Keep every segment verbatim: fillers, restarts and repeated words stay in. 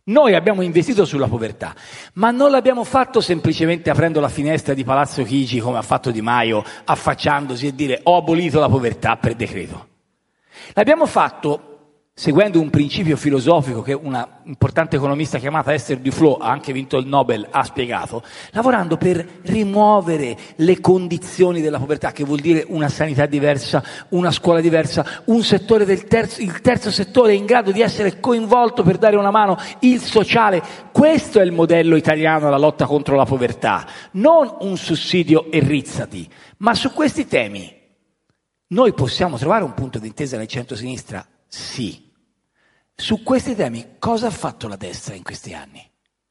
Noi abbiamo investito sulla povertà, ma non l'abbiamo fatto semplicemente aprendo la finestra di Palazzo Chigi come ha fatto Di Maio, affacciandosi e dire ho abolito la povertà per decreto. L'abbiamo fatto seguendo un principio filosofico che una importante economista chiamata Esther Duflo, ha anche vinto il Nobel, ha spiegato, lavorando per rimuovere le condizioni della povertà, che vuol dire una sanità diversa, una scuola diversa, un settore del terzo, il terzo settore in grado di essere coinvolto per dare una mano, il sociale. Questo è il modello italiano alla lotta contro la povertà, non un sussidio e rizzati, ma su questi temi noi possiamo trovare un punto di intesa nel centro-sinistra? Sì. Su questi temi cosa ha fatto la destra in questi anni?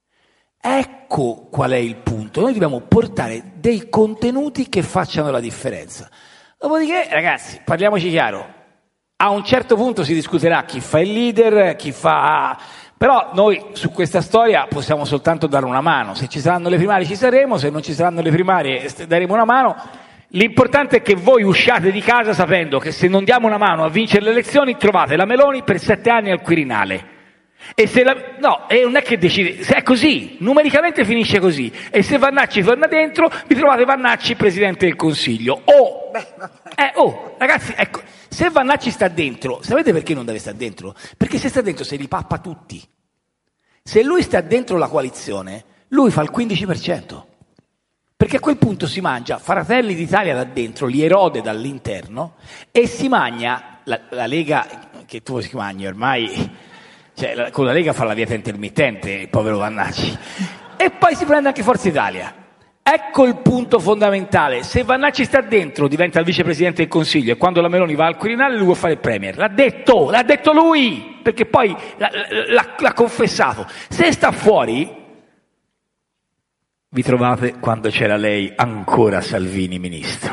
Ecco qual è il punto. Noi dobbiamo portare dei contenuti che facciano la differenza. Dopodiché, ragazzi, parliamoci chiaro, a un certo punto si discuterà chi fa il leader, chi fa... Però noi su questa storia possiamo soltanto dare una mano. Se ci saranno le primarie ci saremo, se non ci saranno le primarie daremo una mano. L'importante è che voi usciate di casa sapendo che se non diamo una mano a vincere le elezioni trovate la Meloni per sette anni al Quirinale. E se la, no, e non è che decide, se è così, numericamente finisce così. E se Vannacci torna dentro, vi trovate Vannacci Presidente del Consiglio. Oh, eh, oh, ragazzi, ecco, se Vannacci sta dentro, sapete perché non deve stare dentro? Perché se sta dentro se li pappa tutti. Se lui sta dentro la coalizione, lui fa il quindici per cento. Perché a quel punto si mangia Fratelli d'Italia da dentro, li erode dall'interno e si mangia la, la Lega, che tu si mangi ormai, cioè la, con la Lega fa la dieta intermittente, il povero Vannacci, e poi si prende anche Forza Italia. Ecco il punto fondamentale: se Vannacci sta dentro diventa il vicepresidente del Consiglio e quando la Meloni va al Quirinale lui vuole fare il premier. L'ha detto, l'ha detto lui, perché poi l'ha, l'ha, l'ha confessato. Se sta fuori... Vi trovate quando c'era lei ancora Salvini ministro.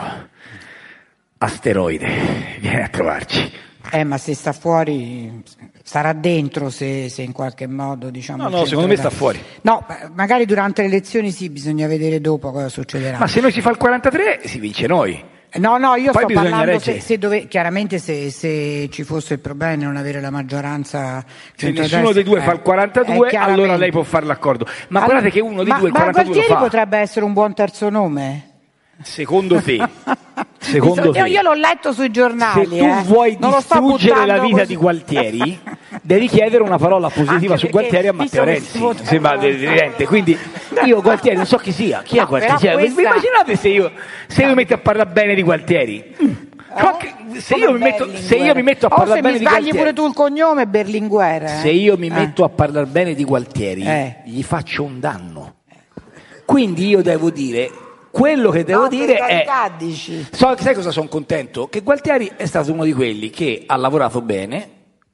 Asteroide, viene a trovarci. Eh, ma se sta fuori, sarà dentro se, se in qualche modo, diciamo... No, no, secondo me sta fuori. No, magari durante le elezioni sì, bisogna vedere dopo cosa succederà. Ma se noi si fa il quarantatré, si vince noi. No, no, io Poi sto parlando se, se dove, chiaramente se, se ci fosse il problema di non avere la maggioranza. Se nessuno dei due eh, fa il quarantadue, allora lei può fare l'accordo. Ma allora, guardate che uno dei ma, due il ma quarantadue lo fa. Gualtieri potrebbe essere un buon terzo nome? Secondo te? Secondo io, te? io l'ho letto sui giornali. Se tu eh. vuoi non distruggere la vita così. di Gualtieri, devi chiedere una parola positiva su Gualtieri a Matteo Renzi. Sembra evidente. Quindi io Gualtieri non so chi sia. Chi no, è Gualtieri? Cioè, questa... Immaginate se io, se io mi metto a parlare bene di Gualtieri. Eh? Se, io mi metto, se io mi metto a parlare oh, bene di Gualtieri, pure tu il cognome Berlinguer. Eh? Se io mi metto eh. a parlare bene di Gualtieri, eh. gli faccio un danno. Quindi io devo dire. Quello che devo no, dire è, dici. So, sai cosa sono contento? Che Gualtieri è stato uno di quelli che ha lavorato bene,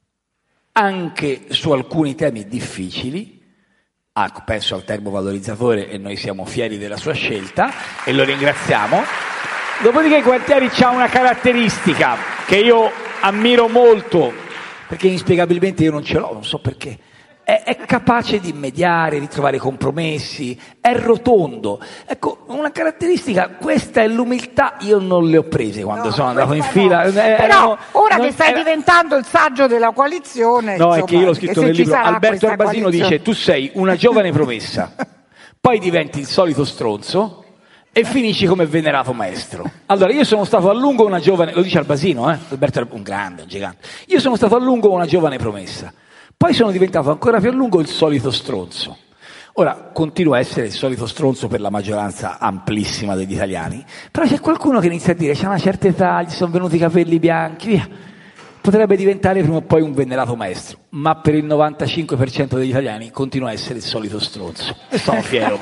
anche su alcuni temi difficili, ah, penso al termovalorizzatore e noi siamo fieri della sua scelta e lo ringraziamo. Dopodiché Gualtieri ha una caratteristica che io ammiro molto, perché inspiegabilmente io non ce l'ho, non so perché. È capace di mediare, di trovare compromessi, è rotondo. Ecco, una caratteristica, questa è l'umiltà, io non le ho prese quando no, sono andato in fila. No. Eh, Però no, ora non, che stai era... diventando il saggio della coalizione... No, insomma, è che io l'ho scritto nel libro. Alberto Arbasino coalizione. dice, tu sei una giovane promessa, poi diventi il solito stronzo e finisci come venerato maestro. Allora, io sono stato a lungo una giovane... Lo dice Arbasino, eh? Alberto è un grande, un gigante. Io sono stato a lungo una giovane promessa. Poi sono diventato ancora più a lungo il solito stronzo. Ora, continuo a essere il solito stronzo per la maggioranza amplissima degli italiani, però c'è qualcuno che inizia a dire c'è una certa età, gli sono venuti i capelli bianchi, via. Potrebbe diventare prima o poi un venerato maestro, ma per il novantacinque per cento degli italiani continua a essere il solito stronzo. E sono fiero.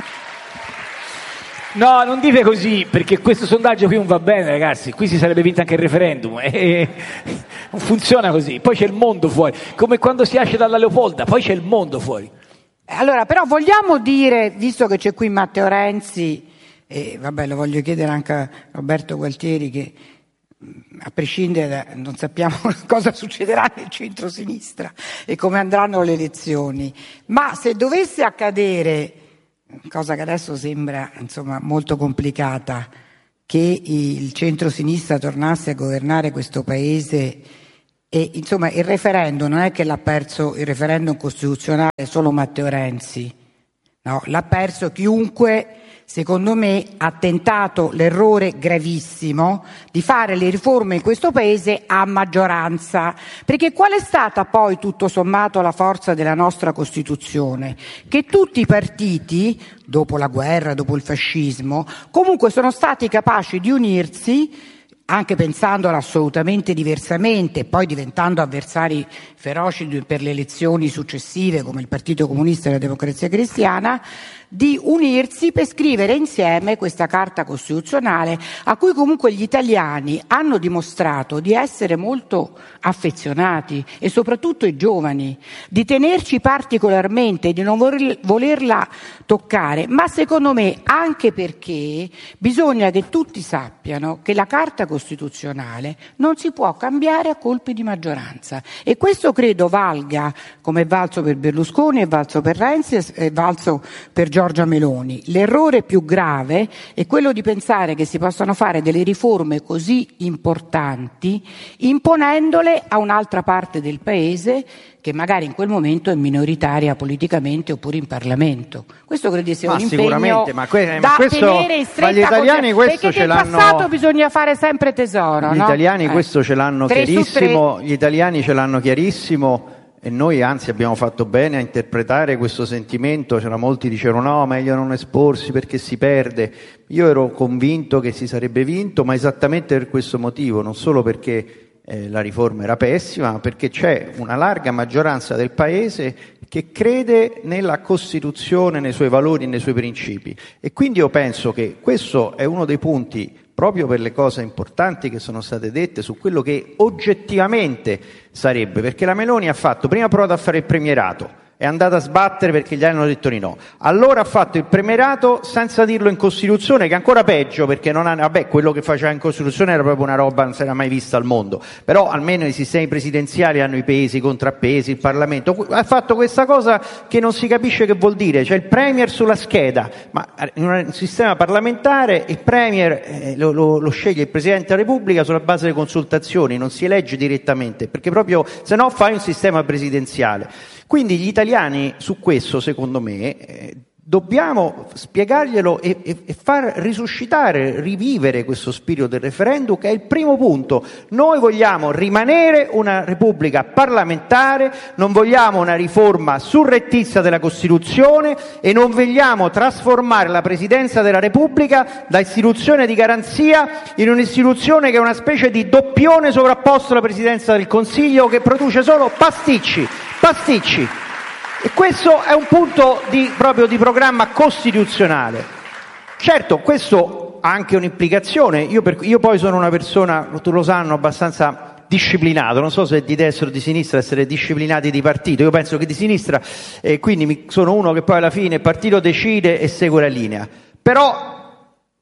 No, non dite così, perché questo sondaggio qui non va bene, ragazzi. Qui si sarebbe vinto anche il referendum. E non funziona così. Poi c'è il mondo fuori. Come quando si esce dalla Leopolda, poi c'è il mondo fuori. Allora, però vogliamo dire, visto che c'è qui Matteo Renzi, e vabbè, lo voglio chiedere anche a Roberto Gualtieri, che a prescindere da, non sappiamo cosa succederà nel centro-sinistra e come andranno le elezioni, ma se dovesse accadere... cosa che adesso sembra insomma molto complicata, che il centro-sinistra tornasse a governare questo paese E insomma il referendum non è che l'ha perso il referendum costituzionale solo Matteo Renzi, no, l'ha perso chiunque, secondo me, ha tentato l'errore gravissimo di fare le riforme in questo Paese a maggioranza. Perché qual è stata poi, tutto sommato, la forza della nostra Costituzione? Che tutti i partiti, dopo la guerra, dopo il fascismo, comunque sono stati capaci di unirsi, anche pensandola assolutamente diversamente, poi diventando avversari feroci per le elezioni successive, come il Partito Comunista e la Democrazia Cristiana, di unirsi per scrivere insieme questa Carta Costituzionale a cui comunque gli italiani hanno dimostrato di essere molto affezionati, e soprattutto i giovani, di tenerci particolarmente, di non volerla toccare, ma secondo me anche perché bisogna che tutti sappiano che la Carta Costituzionale non si può cambiare a colpi di maggioranza, e questo credo valga, come è valso per Berlusconi, è valso per Renzi, è valso per Giorgia Meloni. L'errore più grave è quello di pensare che si possano fare delle riforme così importanti imponendole a un'altra parte del Paese che magari in quel momento è minoritaria politicamente oppure in Parlamento. Questo credo sia ma un impegno sicuramente, ma que- da ma questo, tenere in stretta, ma gli italiani questo perché ce del l'hanno, passato bisogna fare sempre tesoro. gli no? italiani eh. questo ce l'hanno Tre su chiarissimo, tre. gli italiani ce l'hanno chiarissimo, e noi anzi abbiamo fatto bene a interpretare questo sentimento. C'era molti dicevano no, meglio non esporsi perché si perde. Io ero convinto che si sarebbe vinto, ma esattamente per questo motivo, non solo perché Eh, la riforma era pessima, ma perché c'è una larga maggioranza del Paese che crede nella Costituzione, nei suoi valori e nei suoi principi, e quindi io penso che questo è uno dei punti, proprio per le cose importanti che sono state dette su quello che oggettivamente sarebbe, perché la Meloni ha fatto, prima ha provato a fare il premierato, è andata a sbattere perché gli hanno detto di no. Allora ha fatto il premierato senza dirlo in Costituzione, che è ancora peggio, perché non ha, vabbè, quello che faceva in Costituzione era proprio una roba non si era mai vista al mondo, però almeno i sistemi presidenziali hanno i pesi, i contrappesi, il Parlamento. Ha fatto questa cosa che non si capisce che vuol dire, c'è il Premier sulla scheda, ma in un sistema parlamentare il Premier eh, lo, lo, lo sceglie il Presidente della Repubblica sulla base delle consultazioni, non si elegge direttamente, perché proprio se no fai un sistema presidenziale. Quindi gli italiani su questo, secondo me, eh, dobbiamo spiegarglielo e, e, e far risuscitare, rivivere questo spirito del referendum, che è il primo punto. Noi vogliamo rimanere una repubblica parlamentare, non vogliamo una riforma surrettizia della Costituzione e non vogliamo trasformare la Presidenza della Repubblica da istituzione di garanzia in un'istituzione che è una specie di doppione sovrapposto alla Presidenza del Consiglio, che produce solo pasticci, pasticci. E questo è un punto di, proprio di programma costituzionale. Certo, questo ha anche un'implicazione. Io, per, io poi sono una persona, tu lo sanno, abbastanza disciplinato. Non so se è di destra o di sinistra essere disciplinati di partito. Io penso che di sinistra, e eh, quindi mi, sono uno che poi alla fine il partito decide e segue la linea. Però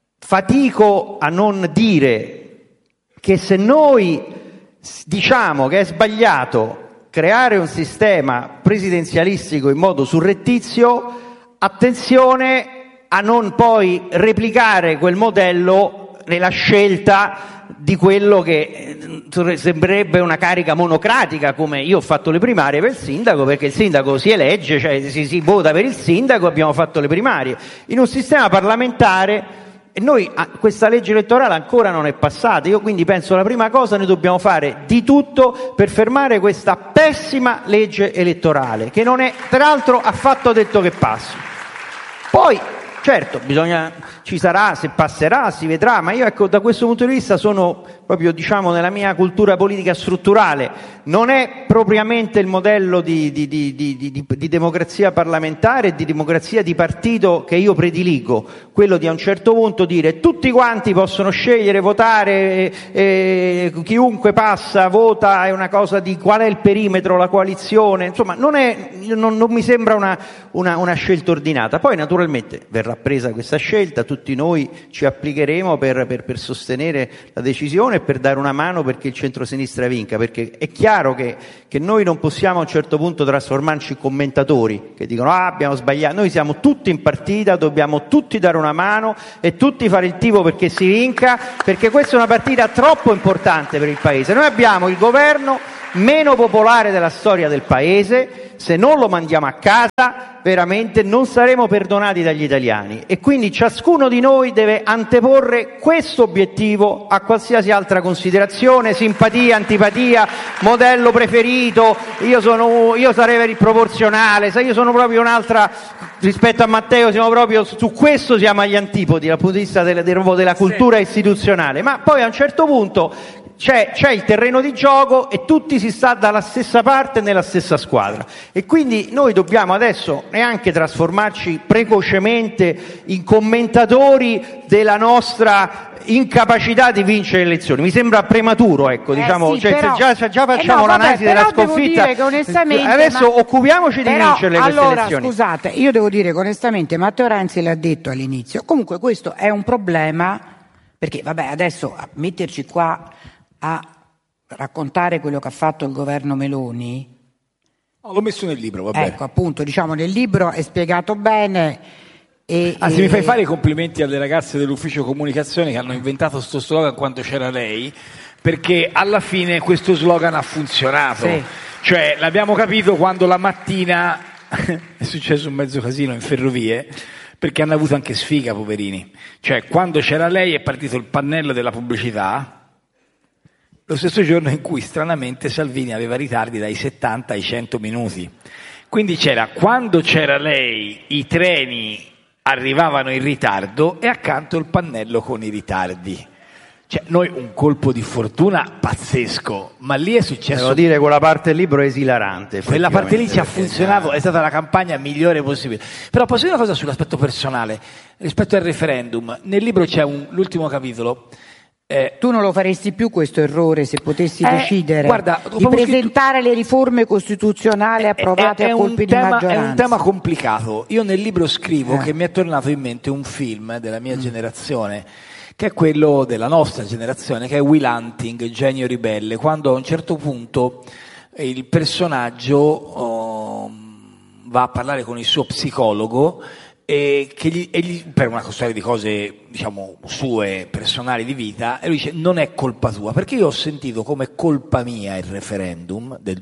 fatico a non dire che se noi diciamo che è sbagliato creare un sistema presidenzialistico in modo surrettizio, attenzione a non poi replicare quel modello nella scelta di quello che sembrerebbe una carica monocratica, come io ho fatto le primarie per il sindaco, perché il sindaco si elegge, cioè si, si vota per il sindaco, abbiamo fatto le primarie. In un sistema parlamentare, e noi questa legge elettorale ancora non è passata, io quindi penso la prima cosa noi dobbiamo fare di tutto per fermare questa pessima legge elettorale, che non è peraltro affatto detto che passi. Poi certo bisogna, ci sarà, se passerà si vedrà, ma io ecco da questo punto di vista sono proprio, diciamo, nella mia cultura politica strutturale, non è propriamente il modello di, di, di, di, di, di democrazia parlamentare e di democrazia di partito che io prediligo, quello di a un certo punto dire tutti quanti possono scegliere, votare, eh, chiunque passa vota, è una cosa di qual è il perimetro, la coalizione, insomma non, è, non, non mi sembra una, una, una scelta ordinata. Poi naturalmente verrà presa questa scelta, tutti noi ci applicheremo per, per, per sostenere la decisione, per dare una mano perché il centrosinistra vinca, perché è chiaro che, che noi non possiamo a un certo punto trasformarci in commentatori che dicono ah abbiamo sbagliato, noi siamo tutti in partita, dobbiamo tutti dare una mano e tutti fare il tifo perché si vinca, perché questa è una partita troppo importante per il Paese. Noi abbiamo il governo meno popolare della storia del paese, se non lo mandiamo a casa veramente non saremo perdonati dagli italiani, e quindi ciascuno di noi deve anteporre questo obiettivo a qualsiasi altra considerazione, simpatia, antipatia, modello preferito, io sono io sarei per il proporzionale, sai, io sono proprio un'altra rispetto a Matteo, siamo proprio su questo, siamo agli antipodi dal punto di vista della, della cultura sì. istituzionale, ma poi a un certo punto C'è, c'è il terreno di gioco e tutti si sta dalla stessa parte nella stessa squadra, e quindi noi dobbiamo adesso neanche trasformarci precocemente in commentatori della nostra incapacità di vincere le elezioni. Mi sembra prematuro, ecco, eh diciamo, sì, cioè, però, se già, già facciamo eh no, l'analisi vabbè, della però sconfitta, devo dire che onestamente, adesso ma, occupiamoci di però, vincerle queste allora, elezioni. Scusate, io devo dire che onestamente Matteo Renzi l'ha detto all'inizio, comunque questo è un problema, perché vabbè, adesso a metterci qua a raccontare quello che ha fatto il governo Meloni. Oh, l'ho messo nel libro, vabbè. Ecco, appunto, diciamo, nel libro è spiegato bene. E, Anzi, e... mi fai fare i complimenti alle ragazze dell'ufficio comunicazione che hanno inventato sto slogan quando c'era lei, perché alla fine questo slogan ha funzionato. Sì. Cioè, l'abbiamo capito quando la mattina è successo un mezzo casino in ferrovie, perché hanno avuto anche sfiga, poverini. Cioè, quando c'era lei è partito il pannello della pubblicità, lo stesso giorno in cui stranamente Salvini aveva ritardi dai settanta ai cento minuti. Quindi c'era, quando c'era lei, i treni arrivavano in ritardo e accanto il pannello con i ritardi. Cioè, noi un colpo di fortuna pazzesco, ma lì è successo... Devo dire, quella parte del libro è esilarante. Quella parte lì ci ha funzionato, è stata la campagna migliore possibile. Però posso dire una cosa sull'aspetto personale, rispetto al referendum. Nel libro c'è un, l'ultimo capitolo... Eh, tu non lo faresti più questo errore se potessi eh, decidere guarda, di presentare scritto, le riforme costituzionali approvate è, è, è a colpi tema, di maggioranza? È un tema complicato. Io nel libro scrivo eh. che mi è tornato in mente un film della mia mm. generazione, che è quello della nostra generazione, che è Will Hunting, Genio ribelle, quando a un certo punto il personaggio oh, va a parlare con il suo psicologo e che gli, e gli, per una storia di cose, diciamo, sue, personali di vita, e lui dice: non è colpa tua, perché io ho sentito come colpa mia il referendum del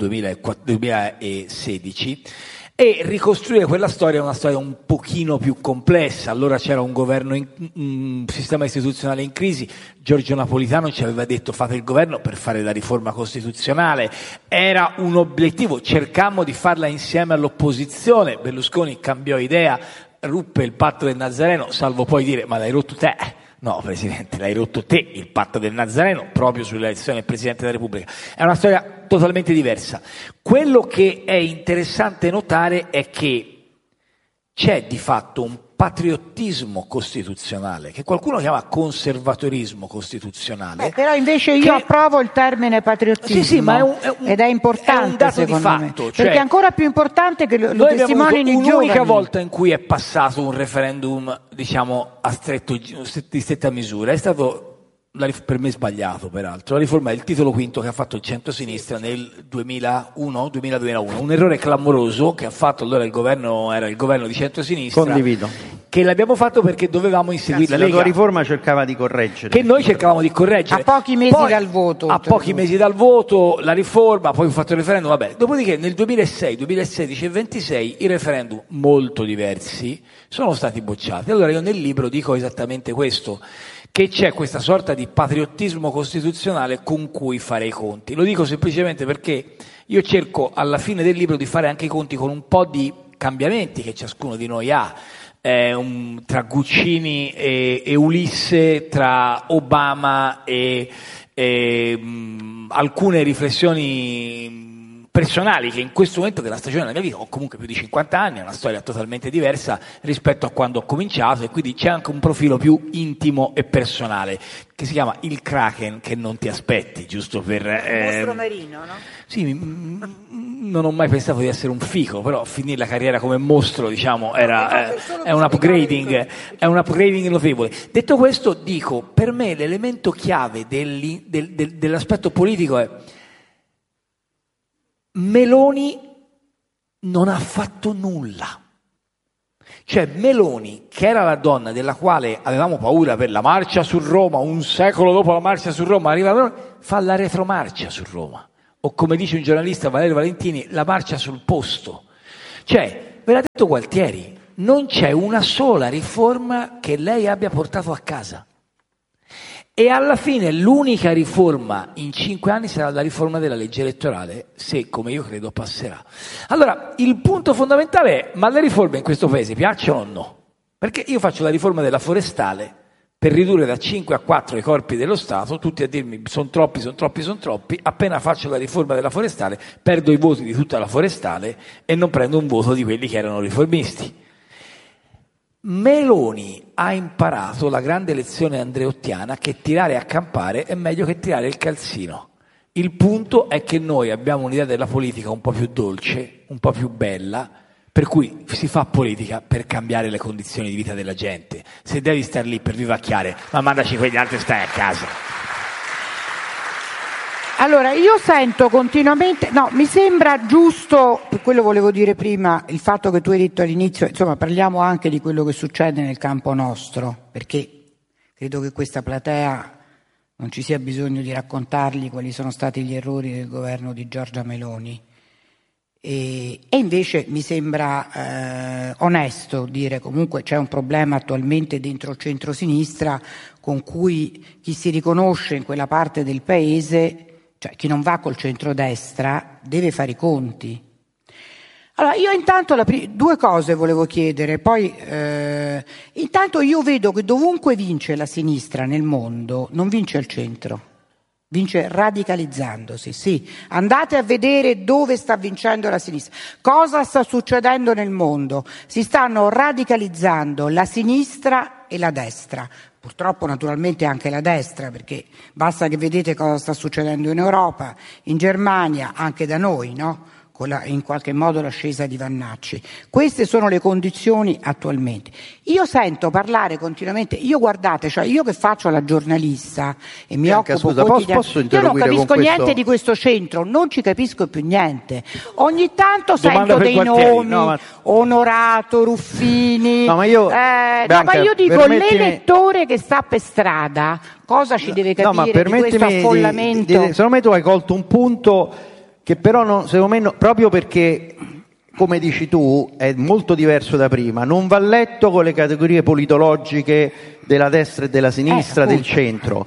duemilasedici, e ricostruire quella storia è una storia un pochino più complessa. Allora c'era un governo, in, un sistema istituzionale in crisi, Giorgio Napolitano ci aveva detto: fate il governo per fare la riforma costituzionale, era un obiettivo, cercammo di farla insieme all'opposizione, Berlusconi cambiò idea, ruppe il patto del Nazareno, salvo poi dire: ma l'hai rotto te? No, Presidente, l'hai rotto te il patto del Nazareno proprio sull'elezione del Presidente della Repubblica. È una storia totalmente diversa. Quello che è interessante notare è che c'è di fatto un patriottismo costituzionale, che qualcuno chiama conservatorismo costituzionale. Beh, però invece io che... approvo il termine patriottismo, sì, sì, ma è un, è un, ed è importante, è un dato secondo di fatto, me, cioè, perché è ancora più importante che lo, lo testimonino i giovani. Un'unica volta in cui è passato un referendum, diciamo, a stretto, di stretta misura, è stato, per me sbagliato peraltro, la riforma del titolo quinto che ha fatto il centro-sinistra nel duemilauno, duemila-duemilauno, un errore clamoroso che ha fatto allora il governo, era il governo di centro-sinistra. Condivido. Che l'abbiamo fatto perché dovevamo inseguire la Lega. La tua riforma cercava di correggere. Che noi cercavamo di correggere. A pochi mesi poi, dal voto. A pochi mesi dal voto, la riforma, poi ho fatto il referendum, vabbè. Dopodiché nel duemilasei, duemilasedici e duemilaventisei i referendum molto diversi sono stati bocciati. Allora io nel libro dico esattamente questo, che c'è questa sorta di patriottismo costituzionale con cui fare i conti. Lo dico semplicemente perché io cerco alla fine del libro di fare anche i conti con un po' di cambiamenti che ciascuno di noi ha. Eh, un, tra Guccini e, e Ulisse, tra Obama e, e mh, alcune riflessioni personali che in questo momento della stagione della mia vita ho comunque più di cinquanta anni, è una storia totalmente diversa rispetto a quando ho cominciato, e quindi c'è anche un profilo più intimo e personale che si chiama il Kraken che non ti aspetti, giusto per... Eh, mostro marino, no? Sì, m- non ho mai pensato di essere un fico, però finire la carriera come mostro, diciamo, era, eh, è un upgrading, è un upgrading notevole. Detto questo, dico, per me l'elemento chiave del, del, del, dell'aspetto politico è: Meloni non ha fatto nulla. Cioè Meloni, che era la donna della quale avevamo paura per la marcia su Roma, un secolo dopo la marcia su Roma, arriva Meloni, fa la retromarcia su Roma. o come dice un giornalista Valerio Valentini, la marcia sul posto. Cioè, ve l'ha detto Gualtieri, non c'è una sola riforma che lei abbia portato a casa. E alla fine l'unica riforma in cinque anni sarà la riforma della legge elettorale, se, come io credo, passerà. Allora, il punto fondamentale è, ma le riforme in questo paese piacciono o no? Perché io faccio la riforma della forestale per ridurre da cinque a quattro i corpi dello Stato, tutti a dirmi sono troppi, sono troppi, sono troppi, appena faccio la riforma della forestale perdo i voti di tutta la forestale e non prendo un voto di quelli che erano riformisti. Meloni ha imparato la grande lezione andreottiana che tirare a campare è meglio che tirare il calzino. Il punto è che noi abbiamo un'idea della politica un po' più dolce, un po' più bella, per cui si fa politica per cambiare le condizioni di vita della gente. Se devi star lì per vivacchiare, ma mandaci quegli altri e stai a casa. Allora, io sento continuamente, no, mi sembra giusto, per quello volevo dire prima, il fatto che tu hai detto all'inizio, insomma, parliamo anche di quello che succede nel campo nostro, perché credo che questa platea non ci sia bisogno di raccontargli quali sono stati gli errori del governo di Giorgia Meloni. E, e invece mi sembra eh, onesto dire comunque c'è un problema attualmente dentro il centro-sinistra con cui chi si riconosce in quella parte del paese, cioè chi non va col centrodestra, deve fare i conti. Allora io intanto la pri- due cose volevo chiedere, poi eh, intanto io vedo che dovunque vince la sinistra nel mondo non vince il centro. Vince radicalizzandosi, sì. Andate a vedere dove sta vincendo la sinistra. Cosa sta succedendo nel mondo? Si stanno radicalizzando la sinistra e la destra. Purtroppo naturalmente anche la destra, perché basta che vedete cosa sta succedendo in Europa, in Germania, anche da noi, no? Con la, in qualche modo l'ascesa di Vannacci. Queste sono le condizioni attualmente. Io sento parlare continuamente, io guardate, cioè io che faccio la giornalista e mi Bianca, occupo scusa, quotidian- posso, posso io non interloquire capisco con niente questo? di questo centro, non ci capisco più niente. Ogni tanto Domanda sento per dei Gualtieri. nomi, No, ma- Onorato, Ruffini. No, ma io- eh, no, Bianca, ma io dico permettimi- l'elettore che sta per strada, cosa ci deve No, ma capire di questo permettimi di- affollamento? di- di- secondo me tu hai colto un punto che però non, secondo me no- proprio perché, come dici tu, è molto diverso da prima, non va letto con le categorie politologiche della destra e della sinistra, Eh, del appunto. centro.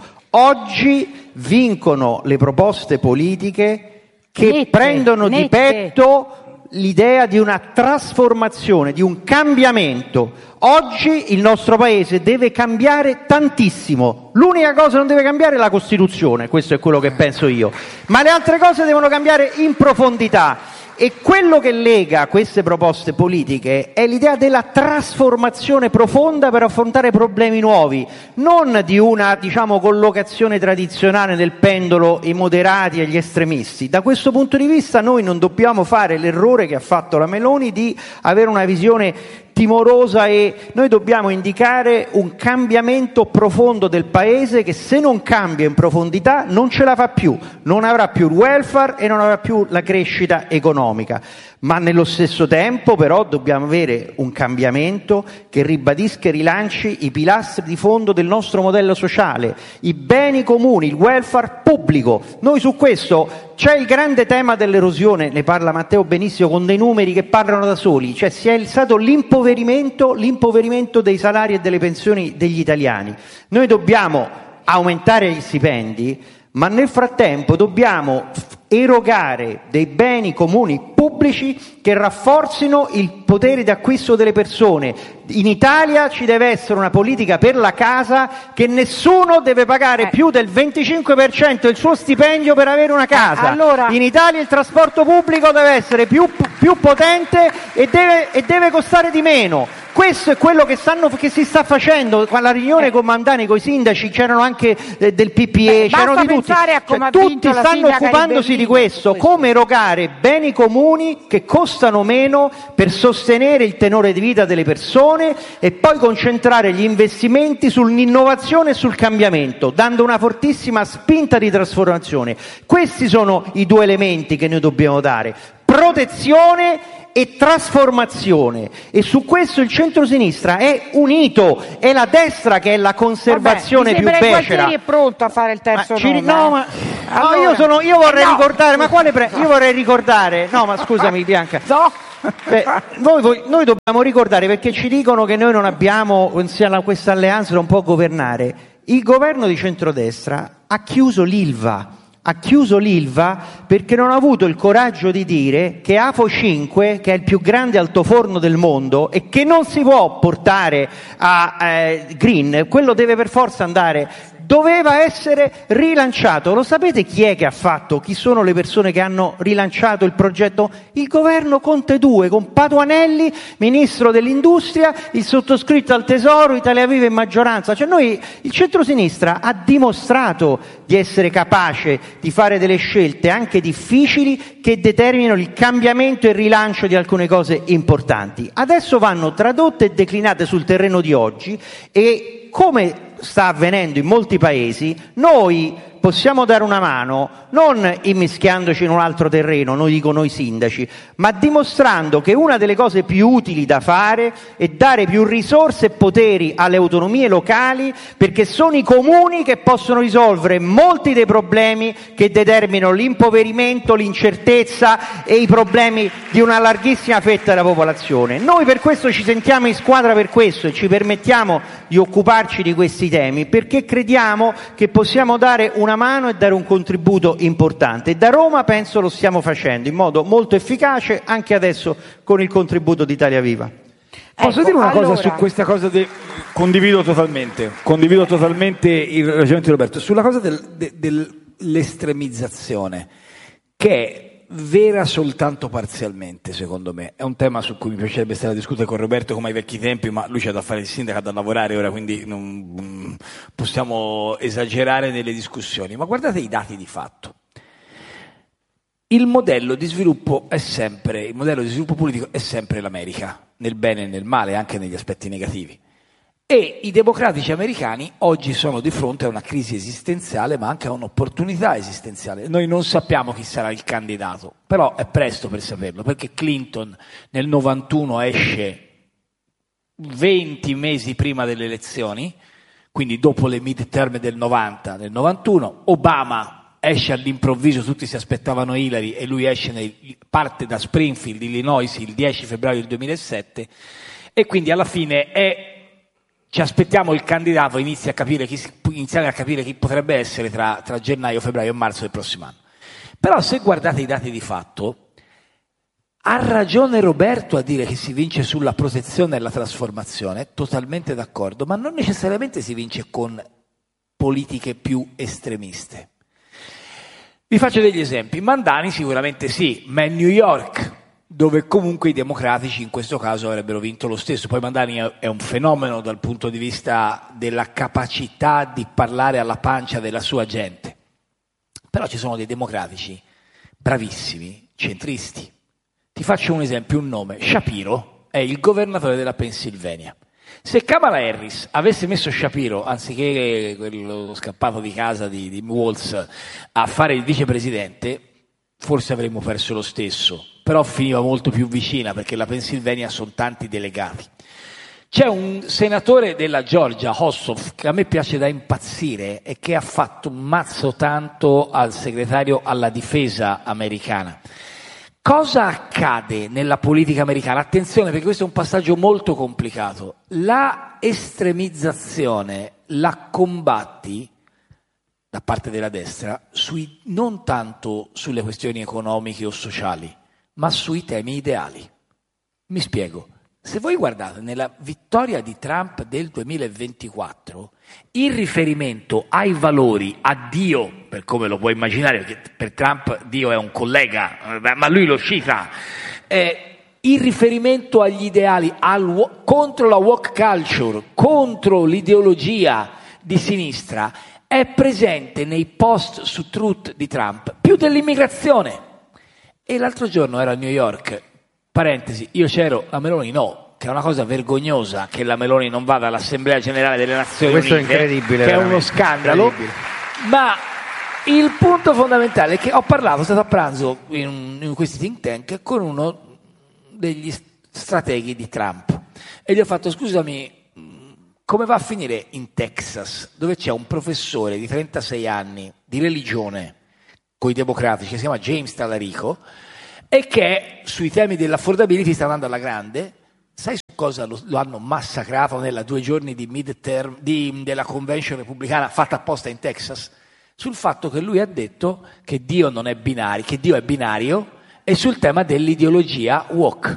Oggi vincono le proposte politiche che Nette, prendono di nette. petto l'idea di una trasformazione, di un cambiamento. Oggi il nostro paese deve cambiare tantissimo. L'unica cosa che non deve cambiare è la Costituzione, questo è quello che penso io. Ma le altre cose devono cambiare in profondità. E quello che lega queste proposte politiche è l'idea della trasformazione profonda per affrontare problemi nuovi, non di una, diciamo, collocazione tradizionale del pendolo ai moderati e agli estremisti. Da questo punto di vista noi non dobbiamo fare l'errore che ha fatto la Meloni di avere una visione timorosa, e noi dobbiamo indicare un cambiamento profondo del paese che, se non cambia in profondità, non ce la fa più, non avrà più il welfare e non avrà più la crescita economica. Ma nello stesso tempo però dobbiamo avere un cambiamento che ribadisca e rilanci i pilastri di fondo del nostro modello sociale, i beni comuni, il welfare pubblico. Noi su questo c'è il grande tema dell'erosione, ne parla Matteo benissimo con dei numeri che parlano da soli, cioè si è stato l'impoverimento, l'impoverimento dei salari e delle pensioni degli italiani. Noi dobbiamo aumentare gli stipendi, ma nel frattempo dobbiamo erogare dei beni comuni pubblici che rafforzino il potere d'acquisto delle persone. In Italia ci deve essere una politica per la casa, che nessuno deve pagare più del venticinque per cento del suo stipendio per avere una casa. Allora- In Italia il trasporto pubblico deve essere più, più potente e deve, e deve costare di meno. Questo è quello che, stanno, che si sta facendo. Alla riunione Eh. con Mandani, con i sindaci, c'erano anche eh, del P P E, Beh, c'erano basta di tutti. pensare a come Cioè, ha vinto tutti la stanno sindaca di occupandosi di Berlino, questo, questo. come erogare beni comuni che costano meno per sostenere il tenore di vita delle persone e poi concentrare gli investimenti sull'innovazione e sul cambiamento, dando una fortissima spinta di trasformazione. Questi sono i due elementi che noi dobbiamo dare: protezione e trasformazione, e su questo il centro-sinistra è unito, è la destra che è la conservazione Vabbè, mi più sembra che becera. Gualtieri è pronto a fare il terzo Ma ci- nome. no, eh. ma Allora, no, io, sono, io vorrei eh no. ricordare, ma quale pre- io vorrei ricordare, no ma scusami Bianca, No. Beh, noi, voi- noi dobbiamo ricordare, perché ci dicono che noi non abbiamo questa alleanza, non può governare. Il governo di centrodestra ha chiuso l'Ilva, ha chiuso l'Ilva perché non ha avuto il coraggio di dire che Afo cinque, che è il più grande altoforno del mondo e che non si può portare a eh, green, quello deve per forza andare, doveva essere rilanciato. Lo sapete chi è che ha fatto? Chi sono le persone che hanno rilanciato il progetto? Il governo Conte due, con Patuanelli, ministro dell'industria, il sottoscritto al Tesoro, Italia Viva in maggioranza. Cioè noi, il centrosinistra ha dimostrato di essere capace di fare delle scelte anche difficili che determinano il cambiamento e il rilancio di alcune cose importanti. Adesso vanno tradotte e declinate sul terreno di oggi e, come sta avvenendo in molti paesi, noi possiamo dare una mano non immischiandoci in un altro terreno, noi dico noi sindaci, ma dimostrando che una delle cose più utili da fare è dare più risorse e poteri alle autonomie locali, perché sono i comuni che possono risolvere molti dei problemi che determinano l'impoverimento, l'incertezza e i problemi di una larghissima fetta della popolazione. Noi per questo ci sentiamo in squadra, per questo, e ci permettiamo di occuparci di questi temi, perché crediamo che possiamo dare una mano e dare un contributo importante. Da Roma penso lo stiamo facendo in modo molto efficace, anche adesso con il contributo di Italia Viva. Posso Ecco, dire una allora... cosa su questa cosa? De... Condivido totalmente, condivido totalmente il ragionamento di Roberto sulla cosa del, de, dell'estremizzazione, che è vera soltanto parzialmente, secondo me. È un tema su cui mi piacerebbe stare a discutere con Roberto come ai vecchi tempi, ma lui c'ha da fare il sindaco, ha da lavorare ora, quindi non possiamo esagerare nelle discussioni. Ma guardate i dati di fatto. Il modello di sviluppo è sempre, il modello di sviluppo politico è sempre l'America, nel bene e nel male, anche negli aspetti negativi. E i democratici americani oggi sono di fronte a una crisi esistenziale, ma anche a un'opportunità esistenziale. Noi non sappiamo chi sarà il candidato, però è presto per saperlo, perché Clinton nel novantuno esce venti mesi prima delle elezioni, quindi dopo le midterm del novanta, del novantuno, Obama esce all'improvviso, tutti si aspettavano Hillary e lui esce nel, parte da Springfield, Illinois, il dieci febbraio del duemilasette, e quindi alla fine è ci aspettiamo il candidato inizi a capire chi, iniziare a capire chi potrebbe essere tra, tra gennaio, febbraio e marzo del prossimo anno. Però se guardate i dati di fatto, ha ragione Roberto a dire che si vince sulla protezione e la trasformazione, totalmente d'accordo, ma non necessariamente si vince con politiche più estremiste. Vi faccio degli esempi. Mandani sicuramente sì, ma è New York, dove comunque i democratici in questo caso avrebbero vinto lo stesso. Poi Mandani è un fenomeno dal punto di vista della capacità di parlare alla pancia della sua gente. Però ci sono dei democratici bravissimi, centristi. Ti faccio un esempio, un nome. Shapiro è il governatore della Pennsylvania. Se Kamala Harris avesse messo Shapiro, anziché quello scappato di casa di, di Walz, a fare il vicepresidente, forse avremmo perso lo stesso. Però finiva molto più vicina, perché la Pennsylvania sono tanti delegati. C'è un senatore della Georgia, Ossoff, che a me piace da impazzire e che ha fatto un mazzo tanto al segretario alla difesa americana. Cosa accade nella politica americana? Attenzione, perché questo è un passaggio molto complicato. La estremizzazione la combatti da parte della destra sui, non tanto sulle questioni economiche o sociali, ma sui temi ideali. Mi spiego. Se voi guardate nella vittoria di Trump del duemilaventiquattro, il riferimento ai valori, a Dio, per come lo puoi immaginare, perché per Trump Dio è un collega, ma lui lo cita, eh, il riferimento agli ideali, al, contro la woke culture, contro l'ideologia di sinistra, è presente nei post su Truth di Trump, più dell'immigrazione. E l'altro giorno era a New York, parentesi, io c'ero, la Meloni no, che è una cosa vergognosa che la Meloni non vada all'Assemblea Generale delle Nazioni Questo Unite, è incredibile, che è uno scandalo, ma il punto fondamentale è che ho parlato, sono stato a pranzo in, in questi think tank con uno degli strateghi di Trump e gli ho fatto, scusami, come va a finire in Texas, dove c'è un professore di trentasei anni di religione con i democratici, che si chiama James Talarico, e che sui temi dell'affordability sta andando alla grande. Sai su cosa lo, lo hanno massacrato nella due giorni di midterm di, della convention repubblicana fatta apposta in Texas? Sul fatto che lui ha detto che Dio non è binario, che Dio è binario, e sul tema dell'ideologia woke.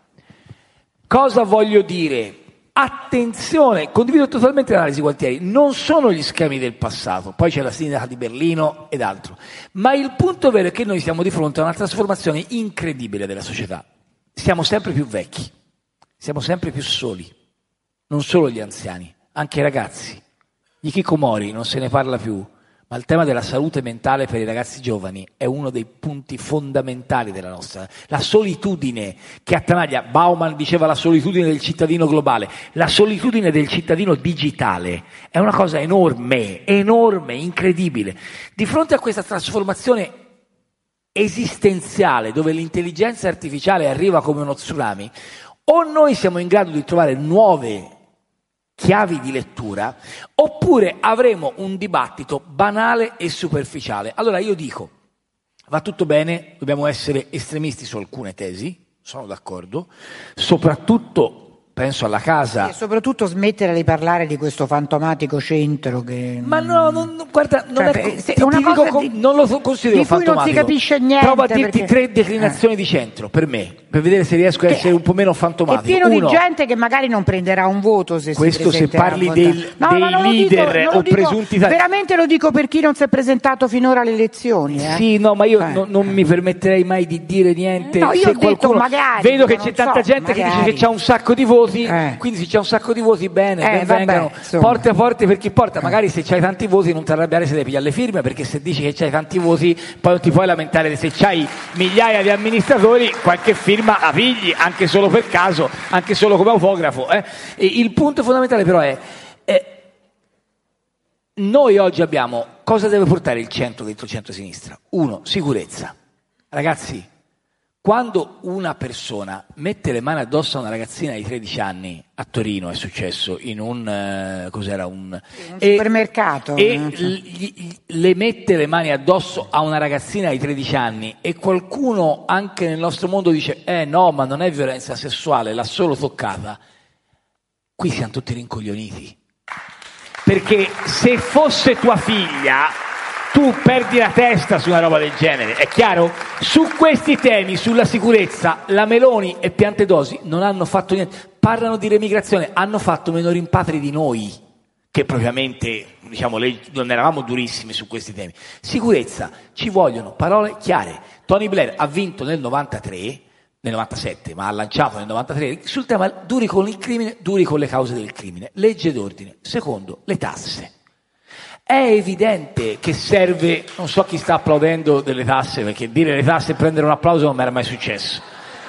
Cosa voglio dire? Attenzione, condivido totalmente l'analisi Gualtieri, non sono gli schemi del passato, poi c'è la sindaca di Berlino ed altro, ma il punto vero è che noi siamo di fronte a una trasformazione incredibile della società. Siamo sempre più vecchi, siamo sempre più soli, non solo gli anziani, anche i ragazzi. Gli hikikomori non se ne parla più, ma il tema della salute mentale per i ragazzi giovani è uno dei punti fondamentali della nostra. La solitudine che attanaglia, Bauman diceva la solitudine del cittadino globale, la solitudine del cittadino digitale è una cosa enorme, enorme, incredibile. Di fronte a questa trasformazione esistenziale dove l'intelligenza artificiale arriva come uno tsunami, o noi siamo in grado di trovare nuove chiavi di lettura, oppure avremo un dibattito banale e superficiale. Allora io dico, va tutto bene, dobbiamo essere estremisti su alcune tesi, sono d'accordo, soprattutto penso alla casa. E soprattutto smettere di parlare di questo fantomatico centro che... Ma no, non, guarda, non, cioè, è, se, ti, una ti cosa dico, di, non lo considero di cui fantomatico. non si capisce niente. Provo a dirti perché... tre declinazioni eh. di centro, per me, per vedere se riesco a essere un po' meno fantomatico. È pieno Uno, di gente che magari non prenderà un voto se questo si se parli del, no, dei no, leader dico, o dico, presunti tali. Veramente lo dico per chi non si è presentato finora alle elezioni. Eh? Sì, no, ma io eh. no, non mi permetterei mai di dire niente. No, io se ho detto qualcuno... magari, vedo che non c'è tanta so, gente magari. che dice che c'ha un sacco di voti, eh. quindi se c'è un sacco di voti bene, Eh, ben vabbè, vengano, insomma. porte a porte per chi porta. Magari se c'hai tanti voti non ti arrabbiare se devi pigliare le firme, perché se dici che c'hai tanti voti poi non ti puoi lamentare se c'hai migliaia di amministratori, qualche firma la pigli, anche solo per caso, anche solo come autografo. Eh. E il punto fondamentale però è, è noi oggi abbiamo, cosa deve portare il centro dentro il centro-sinistra? Uno, sicurezza. Ragazzi, quando una persona mette le mani addosso a una ragazzina di tredici anni, a Torino è successo, in un, eh, cos'era, un, in un e, supermercato. E gli, gli, le mette le mani addosso a una ragazzina di tredici anni e qualcuno anche nel nostro mondo dice, eh no, ma non è violenza sessuale, l'ha solo toccata. Qui siamo tutti rincoglioniti. Perché se fosse tua figlia, tu perdi la testa su una roba del genere, è chiaro? Su questi temi, sulla sicurezza, la Meloni e Piantedosi non hanno fatto niente. Parlano di remigrazione, hanno fatto meno rimpatri di noi, che propriamente, diciamo, non eravamo durissimi su questi temi. Sicurezza, ci vogliono parole chiare. Tony Blair ha vinto nel novantatré, nel novantasette, ma ha lanciato nel novantatré, sul tema duri con il crimine, duri con le cause del crimine. Legge d'ordine. Secondo, le tasse. È evidente che serve, non so chi sta applaudendo delle tasse, perché dire le tasse e prendere un applauso non mi era mai successo,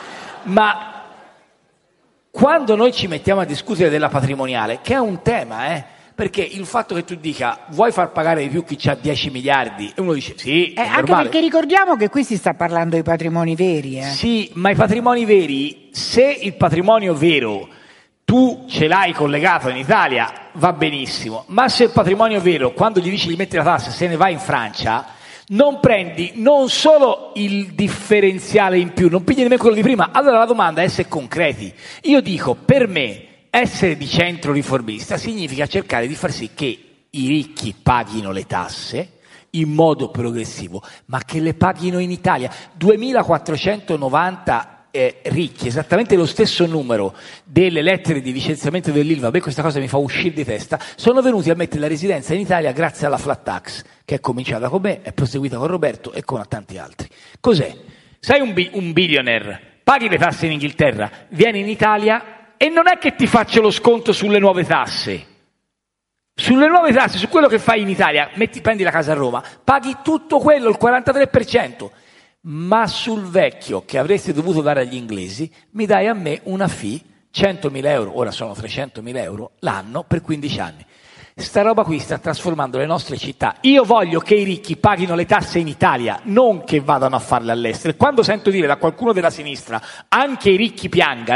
ma quando noi ci mettiamo a discutere della patrimoniale, che è un tema, eh, perché il fatto che tu dica vuoi far pagare di più chi ha dieci miliardi e uno dice sì, eh, è anche normale. Perché ricordiamo che qui si sta parlando di patrimoni veri. Eh. Sì, ma i patrimoni veri, se il patrimonio vero tu ce l'hai collegato in Italia, va benissimo, ma se il patrimonio vero, quando gli dici di mettere la tassa, se ne va in Francia, non prendi non solo il differenziale in più, non pigli nemmeno quello di prima. Allora la domanda è essere concreti. Io dico, per me, essere di centro riformista significa cercare di far sì che i ricchi paghino le tasse in modo progressivo, ma che le paghino in Italia. duemilaquattrocentonovanta Eh, ricchi, esattamente lo stesso numero delle lettere di licenziamento dell'Ilva, beh, questa cosa mi fa uscire di testa, sono venuti a mettere la residenza in Italia grazie alla flat tax, che è cominciata con me, è proseguita con Roberto e con tanti altri. Cos'è? Sei un, bi- un billionaire, paghi le tasse in Inghilterra, vieni in Italia e non è che ti faccio lo sconto sulle nuove tasse. Sulle nuove tasse, su quello che fai in Italia, metti, prendi la casa a Roma, paghi tutto quello, il quarantatré per cento. Ma sul vecchio che avresti dovuto dare agli inglesi mi dai a me una fee, centomila euro, ora sono trecentomila euro l'anno per quindici anni. Sta roba qui sta trasformando le nostre città. Io voglio che i ricchi paghino le tasse in Italia, non che vadano a farle all'estero. E quando sento dire da qualcuno della sinistra anche i ricchi piangano,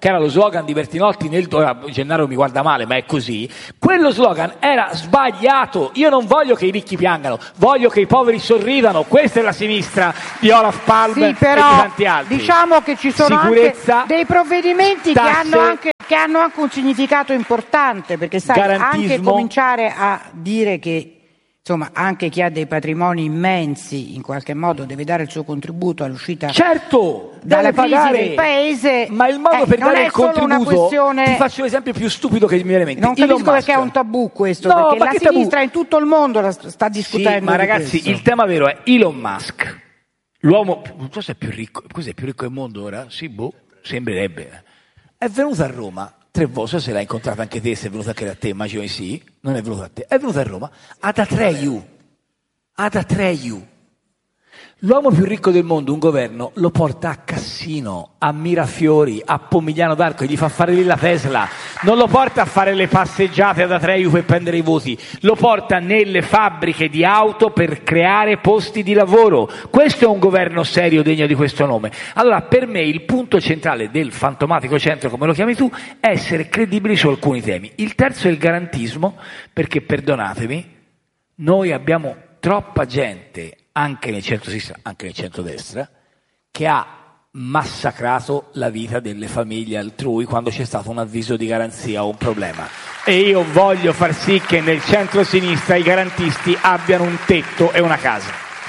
che era lo slogan di Bertinotti nel... Ora Gennaro mi guarda male, ma è così. Quello slogan era sbagliato. Io non voglio che i ricchi piangano, voglio che i poveri sorridano. Questa è la sinistra di Olof Palme sì, però, e di tanti altri. Diciamo che ci sono Sicurezza, anche dei provvedimenti tasse, che hanno anche, che hanno anche un significato importante, perché sai, anche cominciare a dire che insomma anche chi ha dei patrimoni immensi in qualche modo deve dare il suo contributo all'uscita certo, dalla crisi pagare del paese, ma il modo eh, per dare il contributo, questione... ti faccio l'esempio più stupido che mi viene in mente. Non capisco perché è un tabù questo, no, perché la sinistra tabù? in tutto il mondo la sta discutendo. Sì, ma ragazzi, questo. il tema vero è Elon Musk, l'uomo, non so se è più ricco, cos'è più ricco del mondo ora? Sì, boh, sembrerebbe. È venuto a Roma tre volte, so se l'hai incontrato anche te, se è venuto anche da te, immagino di sì, non è venuto a te, è venuto a Roma, ad Atreju, ad Atreju. L'uomo più ricco del mondo, un governo, lo porta a Cassino, a Mirafiori, a Pomigliano d'Arco e gli fa fare lì la Tesla. Non lo porta a fare le passeggiate ad Atreju per prendere i voti, lo porta nelle fabbriche di auto per creare posti di lavoro. Questo è un governo serio degno di questo nome. Allora, per me il punto centrale del fantomatico centro, come lo chiami tu, è essere credibili su alcuni temi. Il terzo è il garantismo, perché, perdonatemi, noi abbiamo troppa gente, anche nel centro-sinistra, anche nel centro-destra, che ha massacrato la vita delle famiglie altrui quando c'è stato un avviso di garanzia o un problema. E io voglio far sì che nel centro-sinistra i garantisti abbiano un tetto e una casa.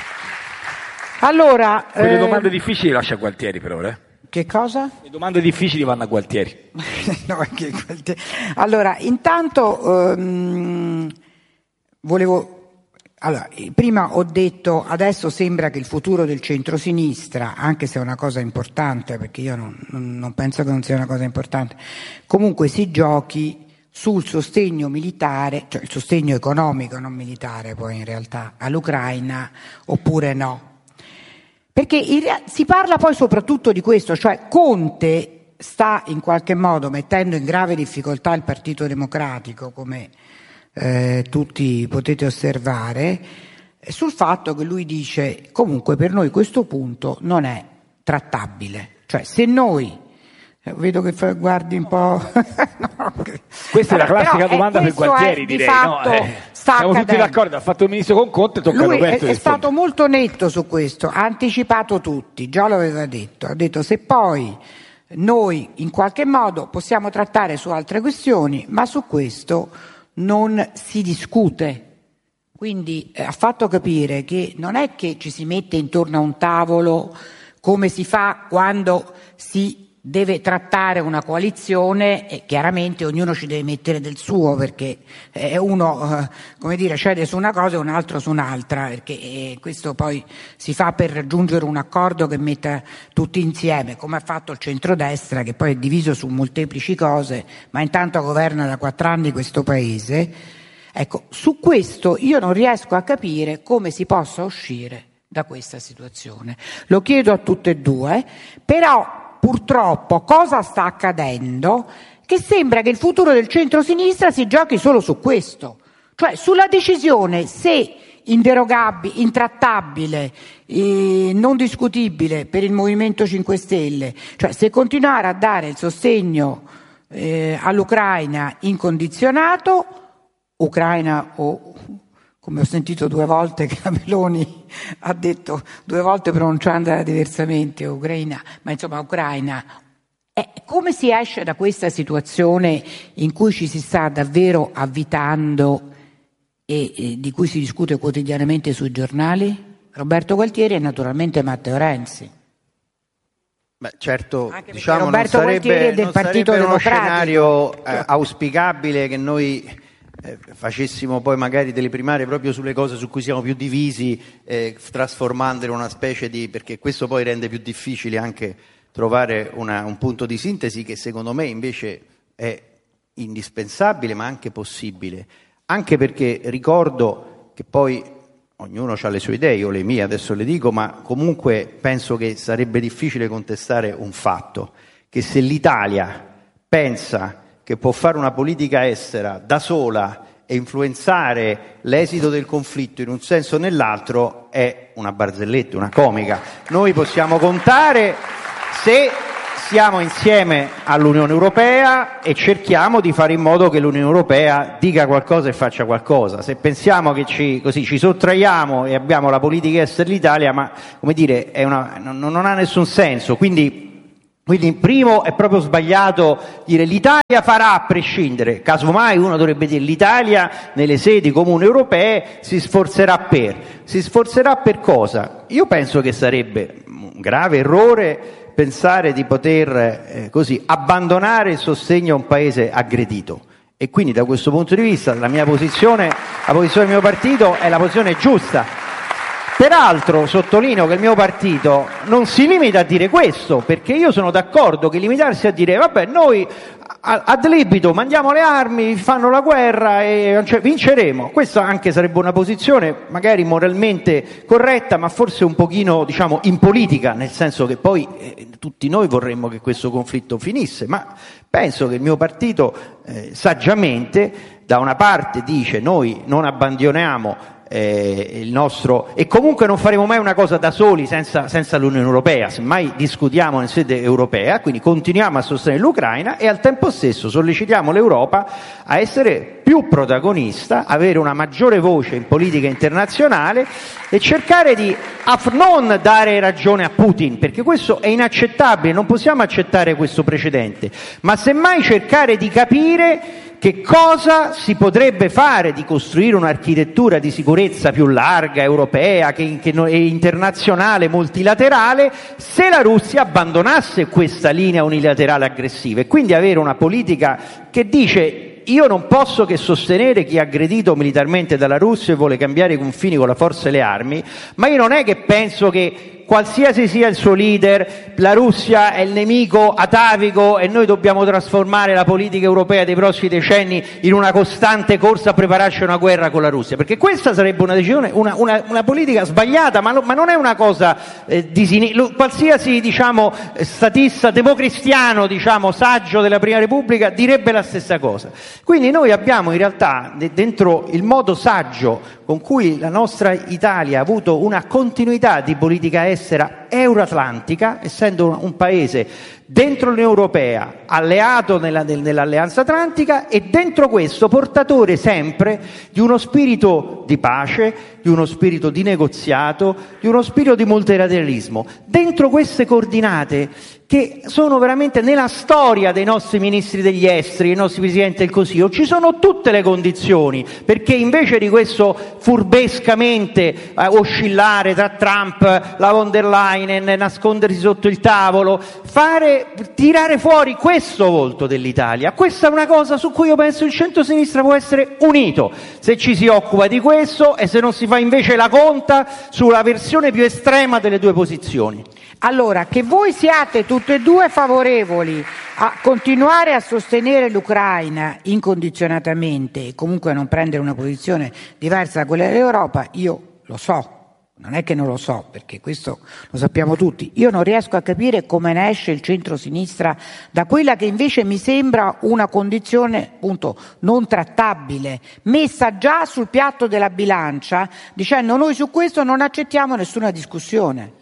Allora, quelle eh... domande difficili lascia Gualtieri per ora. Eh? Che cosa? Le domande difficili vanno a Gualtieri. No, anche Gualtieri. Allora, intanto ehm, volevo... Allora, prima ho detto, adesso sembra che il futuro del centrosinistra, anche se è una cosa importante, perché io non, non penso che non sia una cosa importante, comunque si giochi sul sostegno militare, cioè il sostegno economico, non militare poi in realtà, all'Ucraina, oppure no. Perché in, si parla poi soprattutto di questo, cioè Conte sta in qualche modo mettendo in grave difficoltà il Partito Democratico, come Eh, tutti potete osservare, sul fatto che lui dice comunque per noi questo punto non è trattabile, cioè se noi eh, vedo che fa, guardi un po' no, questa allora, è la classica domanda per Gualtieri, di direi fatto, no? Eh, siamo accadendo. Tutti d'accordo, ha fatto il ministro con Conte, tocca lui a Roberto è, è stato molto netto su questo, ha anticipato tutti, già lo aveva detto, ha detto se poi noi in qualche modo possiamo trattare su altre questioni, ma su questo non si discute. Quindi eh, ha fatto capire che non è che ci si mette intorno a un tavolo come si fa quando si deve trattare una coalizione e chiaramente ognuno ci deve mettere del suo, perché eh, uno eh, come dire cede su una cosa e un altro su un'altra, perché eh, questo poi si fa per raggiungere un accordo che metta tutti insieme, come ha fatto il centrodestra, che poi è diviso su molteplici cose ma intanto governa da quattro anni questo paese. Ecco, su questo io non riesco a capire come si possa uscire da questa situazione, lo chiedo a tutte e due, però purtroppo cosa sta accadendo? Che sembra che il futuro del centro-sinistra si giochi solo su questo, cioè sulla decisione se inderogabile, intrattabile, eh, non discutibile per il Movimento cinque Stelle, cioè se continuare a dare il sostegno eh, all'Ucraina incondizionato, Ucraina o... come ho sentito due volte che la Meloni ha detto, due volte pronunciandola diversamente, Ucraina, ma insomma Ucraina. Eh, come si esce da questa situazione in cui ci si sta davvero avvitando e, e di cui si discute quotidianamente sui giornali? Roberto Gualtieri e naturalmente Matteo Renzi. Beh, certo, Anche diciamo, Roberto non Gualtieri sarebbe, è del non Partito sarebbe uno Democratico. scenario eh, auspicabile che noi Eh, facessimo poi magari delle primarie proprio sulle cose su cui siamo più divisi, eh, trasformandole in una specie di, perché questo poi rende più difficile anche trovare una, un punto di sintesi che secondo me invece è indispensabile ma anche possibile, anche perché ricordo che poi ognuno ha le sue idee, io le mie adesso le dico, ma comunque penso che sarebbe difficile contestare un fatto, che se l'Italia pensa che può fare una politica estera da sola e influenzare l'esito del conflitto in un senso o nell'altro è una barzelletta, una comica. Noi possiamo contare se stiamo insieme all'Unione Europea e cerchiamo di fare in modo che l'Unione Europea dica qualcosa e faccia qualcosa. Se pensiamo che ci, così, ci sottraiamo e abbiamo la politica estera dell'Italia, ma come dire, è una, non, non ha nessun senso. Quindi Quindi in primo è proprio sbagliato dire l'Italia farà a prescindere, casomai uno dovrebbe dire l'Italia nelle sedi comuni europee si sforzerà per. Si sforzerà per cosa? Io penso che sarebbe un grave errore pensare di poter eh, così abbandonare il sostegno a un paese aggredito. E quindi da questo punto di vista la mia posizione, la posizione del mio partito è la posizione giusta. Peraltro sottolineo che il mio partito non si limita a dire questo, perché io sono d'accordo che limitarsi a dire vabbè noi ad libido mandiamo le armi, fanno la guerra e cioè, vinceremo, questa anche sarebbe una posizione magari moralmente corretta, ma forse un pochino diciamo impolitica, nel senso che poi eh, tutti noi vorremmo che questo conflitto finisse, ma penso che il mio partito eh, saggiamente da una parte dice noi non abbandoniamo Eh, il nostro e comunque non faremo mai una cosa da soli senza, senza l'Unione Europea, semmai discutiamo in sede europea, quindi continuiamo a sostenere l'Ucraina e al tempo stesso sollecitiamo l'Europa a essere più protagonista, avere una maggiore voce in politica internazionale e cercare di non dare ragione a Putin, perché questo è inaccettabile, non possiamo accettare questo precedente, ma semmai cercare di capire che cosa si potrebbe fare di costruire un'architettura di sicurezza più larga, europea, che, che è internazionale, multilaterale, se la Russia abbandonasse questa linea unilaterale aggressiva e quindi avere una politica che dice io non posso che sostenere chi è aggredito militarmente dalla Russia e vuole cambiare i confini con la forza e le armi, ma io non è che penso che qualsiasi sia il suo leader, la Russia è il nemico atavico e noi dobbiamo trasformare la politica europea dei prossimi decenni in una costante corsa a prepararci a una guerra con la Russia, perché questa sarebbe una decisione, una, una, una politica sbagliata, ma, no, ma non è una cosa eh, di sinistra. Qualsiasi diciamo statista democristiano, diciamo saggio della Prima Repubblica direbbe la stessa cosa. Quindi noi abbiamo in realtà dentro il modo saggio con cui la nostra Italia ha avuto una continuità di politica estera euroatlantica, essendo un paese dentro l'Unione Europea, alleato nella, nell'Alleanza Atlantica e dentro questo portatore sempre di uno spirito di pace, di uno spirito di negoziato, di uno spirito di multilateralismo. Dentro queste coordinate che sono veramente nella storia dei nostri ministri degli esteri, dei nostri presidenti del Consiglio, ci sono tutte le condizioni perché invece di questo furbescamente eh, oscillare tra Trump, la von der Leyen, nascondersi sotto il tavolo, fare, tirare fuori questo volto dell'Italia. Questa è una cosa su cui io penso il centro-sinistra può essere unito, se ci si occupa di questo e se non si fa invece la conta sulla versione più estrema delle due posizioni. Allora, che voi siate tutte e due favorevoli a continuare a sostenere l'Ucraina incondizionatamente e comunque a non prendere una posizione diversa da quella dell'Europa, io lo so, non è che non lo so, perché questo lo sappiamo tutti. Io non riesco a capire come ne esce il centro-sinistra da quella che invece mi sembra una condizione appunto non trattabile, messa già sul piatto della bilancia, dicendo noi su questo non accettiamo nessuna discussione.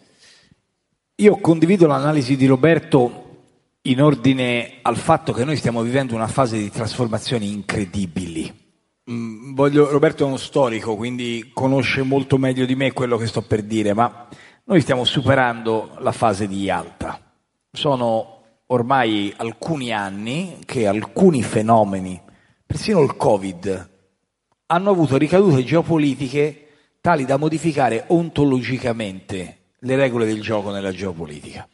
Io condivido l'analisi di Roberto in ordine al fatto che noi stiamo vivendo una fase di trasformazioni incredibili. Mm, voglio, Roberto è uno storico, quindi conosce molto meglio di me quello che sto per dire, ma noi stiamo superando la fase di Yalta. Sono ormai alcuni anni che alcuni fenomeni, persino il Covid, hanno avuto ricadute geopolitiche tali da modificare ontologicamente le regole del gioco nella geopolitica.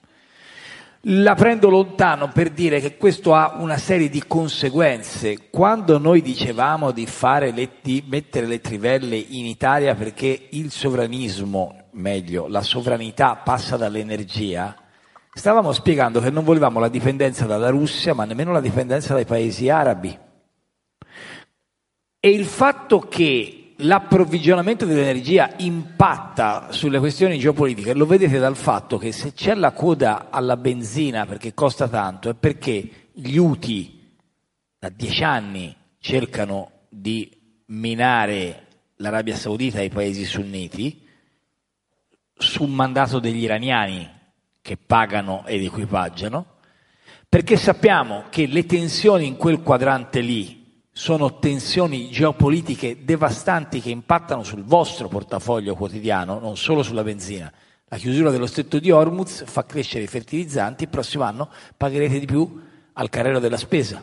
La prendo lontano per dire che questo ha una serie di conseguenze. Quando noi dicevamo di, fare le, di mettere le trivelle in Italia perché il sovranismo, meglio, la sovranità passa dall'energia, stavamo spiegando che non volevamo la dipendenza dalla Russia, ma nemmeno la dipendenza dai paesi arabi. E il fatto che l'approvvigionamento dell'energia impatta sulle questioni geopolitiche lo vedete dal fatto che se c'è la coda alla benzina perché costa tanto è perché gli Houthi da dieci anni cercano di minare l'Arabia Saudita e i paesi sunniti su mandato degli iraniani che pagano ed equipaggiano perché sappiamo che le tensioni in quel quadrante lì sono tensioni geopolitiche devastanti che impattano sul vostro portafoglio quotidiano, non solo sulla benzina. La chiusura dello stretto di Hormuz fa crescere i fertilizzanti, il prossimo anno pagherete di più al carrello della spesa.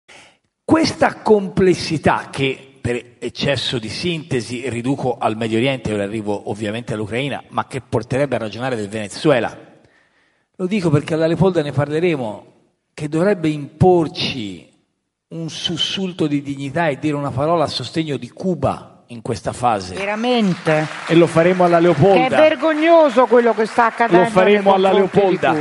Questa complessità che per eccesso di sintesi riduco al Medio Oriente, ora arrivo ovviamente all'Ucraina, ma che porterebbe a ragionare del Venezuela. Lo dico perché alla Leopolda ne parleremo, che dovrebbe imporci un sussulto di dignità e dire una parola a sostegno di Cuba in questa fase. Veramente. E lo faremo alla Leopolda. Che è vergognoso quello che sta accadendo. Lo faremo alla Leopolda.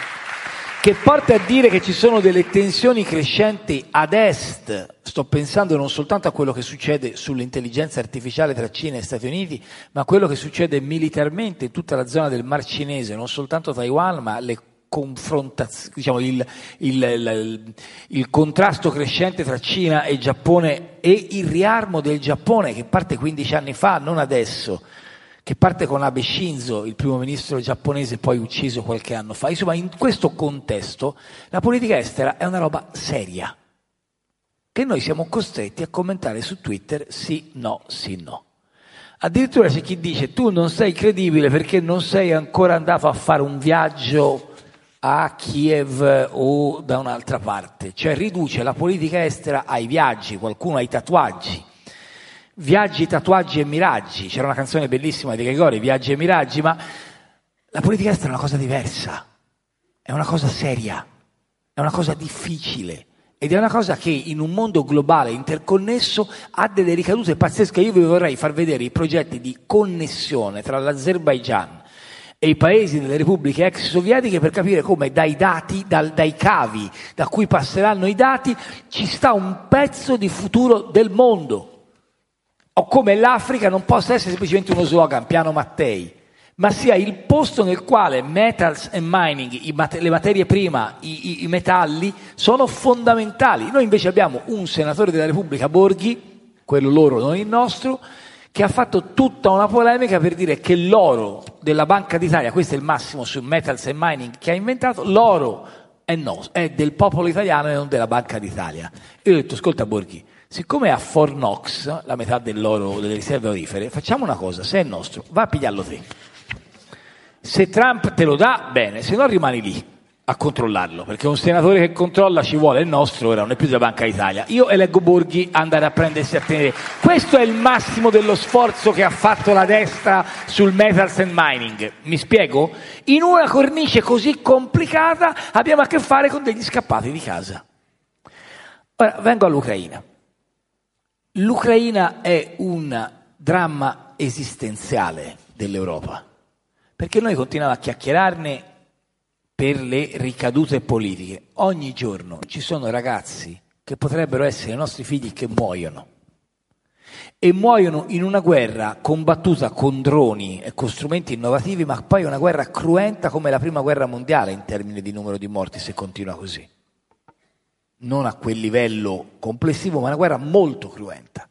Che porta a dire che ci sono delle tensioni crescenti ad est. Sto pensando non soltanto a quello che succede sull'intelligenza artificiale tra Cina e Stati Uniti, ma a quello che succede militarmente in tutta la zona del Mar Cinese, non soltanto Taiwan, ma le confrontazioni, diciamo, il, il, il, il contrasto crescente tra Cina e Giappone e il riarmo del Giappone che parte quindici anni fa, non adesso, che parte con Abe Shinzo, il primo ministro giapponese poi ucciso qualche anno fa. Insomma, in questo contesto la politica estera è una roba seria, che noi siamo costretti a commentare su Twitter sì, no, sì, no. Addirittura c'è chi dice tu non sei credibile perché non sei ancora andato a fare un viaggio a Kiev o da un'altra parte, cioè riduce la politica estera ai viaggi, qualcuno ai tatuaggi. Viaggi, tatuaggi e miraggi, c'era una canzone bellissima di Gregori, Viaggi e miraggi, ma la politica estera è una cosa diversa, è una cosa seria, è una cosa difficile ed è una cosa che in un mondo globale interconnesso ha delle ricadute pazzesche. Io vi vorrei far vedere i progetti di connessione tra l'Azerbaigian e i paesi delle repubbliche ex sovietiche per capire come dai dati, dal, dai cavi da cui passeranno i dati ci sta un pezzo di futuro del mondo. O come l'Africa non possa essere semplicemente uno slogan, piano Mattei, ma sia il posto nel quale metals and mining, i mat- le materie prime, i, i, i metalli, sono fondamentali. Noi invece abbiamo un senatore della Repubblica, Borghi, quello loro non il nostro, che ha fatto tutta una polemica per dire che l'oro della Banca d'Italia, questo è il massimo su metals and mining che ha inventato, l'oro è, no, è del popolo italiano e non della Banca d'Italia. Io ho detto, ascolta Borghi, siccome a Fort Knox, la metà dell'oro delle riserve orifere, facciamo una cosa, se è nostro, va a pigliarlo te. Se Trump te lo dà, bene, se no rimani lì a controllarlo, perché un senatore che controlla ci vuole, il nostro ora non è più della Banca d'Italia. Io eleggo Borghi andare a prendersi a tenere. Questo è il massimo dello sforzo che ha fatto la destra sul metals and mining. Mi spiego? In una cornice così complicata abbiamo a che fare con degli scappati di casa. Ora, vengo all'Ucraina. L'Ucraina è un dramma esistenziale dell'Europa, perché noi continuiamo a chiacchierarne per le ricadute politiche. Ogni giorno ci sono ragazzi che potrebbero essere i nostri figli che muoiono, e muoiono in una guerra combattuta con droni e con strumenti innovativi, ma poi una guerra cruenta come la prima guerra mondiale in termini di numero di morti, se continua così. Non a quel livello complessivo, ma una guerra molto cruenta.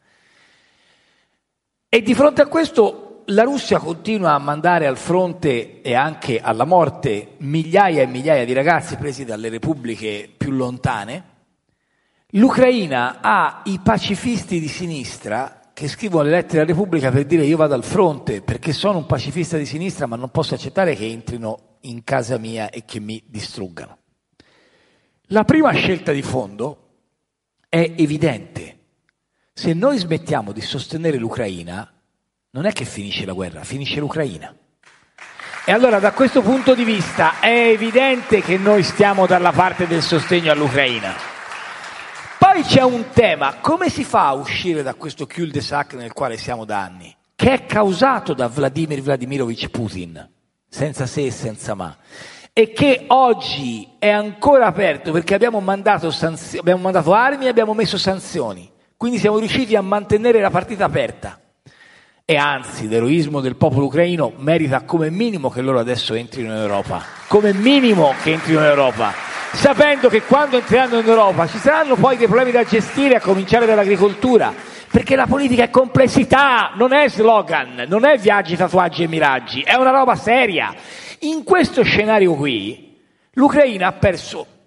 E di fronte a questo la Russia continua a mandare al fronte e anche alla morte migliaia e migliaia di ragazzi presi dalle repubbliche più lontane. L'Ucraina ha i pacifisti di sinistra che scrivono le lettere alla Repubblica per dire io vado al fronte perché sono un pacifista di sinistra, ma non posso accettare che entrino in casa mia e che mi distruggano. La prima scelta di fondo è evidente. Se noi smettiamo di sostenere l'Ucraina, non è che finisce la guerra, finisce l'Ucraina. E allora da questo punto di vista è evidente che noi stiamo dalla parte del sostegno all'Ucraina. Poi c'è un tema, come si fa a uscire da questo cul-de-sac nel quale siamo da anni, che è causato da Vladimir Vladimirovich Putin, senza se e senza ma, e che oggi è ancora aperto perché abbiamo mandato, sanzi- abbiamo mandato armi e abbiamo messo sanzioni, quindi siamo riusciti a mantenere la partita aperta. E anzi, l'eroismo del popolo ucraino merita come minimo che loro adesso entrino in Europa, come minimo che entrino in Europa, sapendo che quando entreranno in Europa ci saranno poi dei problemi da gestire, a cominciare dall'agricoltura, perché la politica è complessità, non è slogan, non è viaggi, tatuaggi e miraggi, è una roba seria. In questo scenario qui l'Ucraina ha perso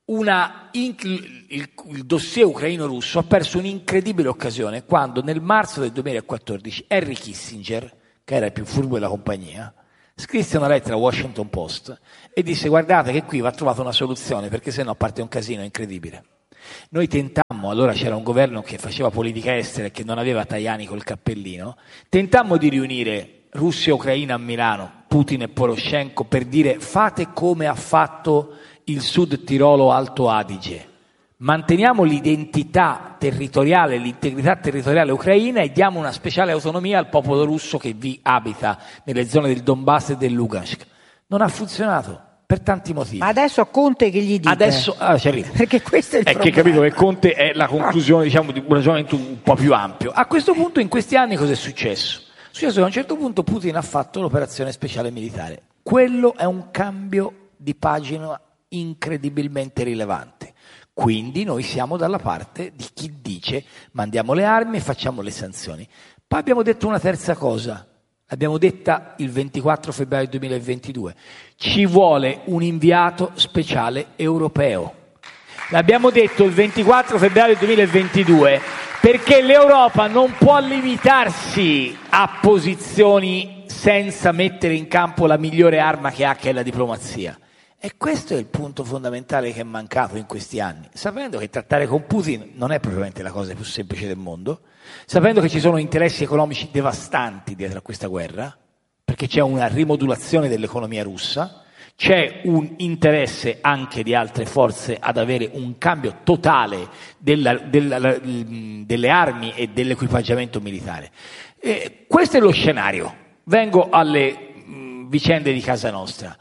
una, il, il, il dossier ucraino-russo ha perso un'incredibile occasione quando nel marzo del duemilaquattordici Henry Kissinger, che era il più furbo della compagnia, scrisse una lettera al Washington Post e disse: guardate che qui va trovata una soluzione, perché sennò parte un casino incredibile. Noi tentammo, allora c'era un governo che faceva politica estera e che non aveva Tajani col cappellino, tentammo di riunire Russia e Ucraina a Milano, Putin e Poroshenko, per dire: fate come ha fatto il Sud Tirolo Alto Adige, manteniamo l'identità territoriale, l'integrità territoriale ucraina e diamo una speciale autonomia al popolo russo che vi abita nelle zone del Donbass e del Lugansk. Non ha funzionato per tanti motivi. Ma adesso Conte che gli dice? Adesso ah, ci arrivo. Perché questo è il è problema. che capito che Conte è la conclusione, diciamo, di un ragionamento un po' più ampio. A questo punto, in questi anni, cosa è successo? È successo che a un certo punto Putin ha fatto l'operazione speciale militare. Quello è un cambio di pagina incredibilmente rilevante. Quindi noi siamo dalla parte di chi dice: mandiamo le armi e facciamo le sanzioni. Poi abbiamo detto una terza cosa, l'abbiamo detta il ventiquattro febbraio duemilaventidue, ci vuole un inviato speciale europeo. L'abbiamo detto il ventiquattro febbraio duemilaventidue perché l'Europa non può limitarsi a posizioni senza mettere in campo la migliore arma che ha, che è la diplomazia. E questo è il punto fondamentale che è mancato in questi anni, sapendo che trattare con Putin non è propriamente la cosa più semplice del mondo, sapendo che ci sono interessi economici devastanti dietro a questa guerra, perché c'è una rimodulazione dell'economia russa, c'è un interesse anche di altre forze ad avere un cambio totale della, della, delle armi e dell'equipaggiamento militare. E questo è lo scenario. Vengo alle mh, vicende di casa nostra.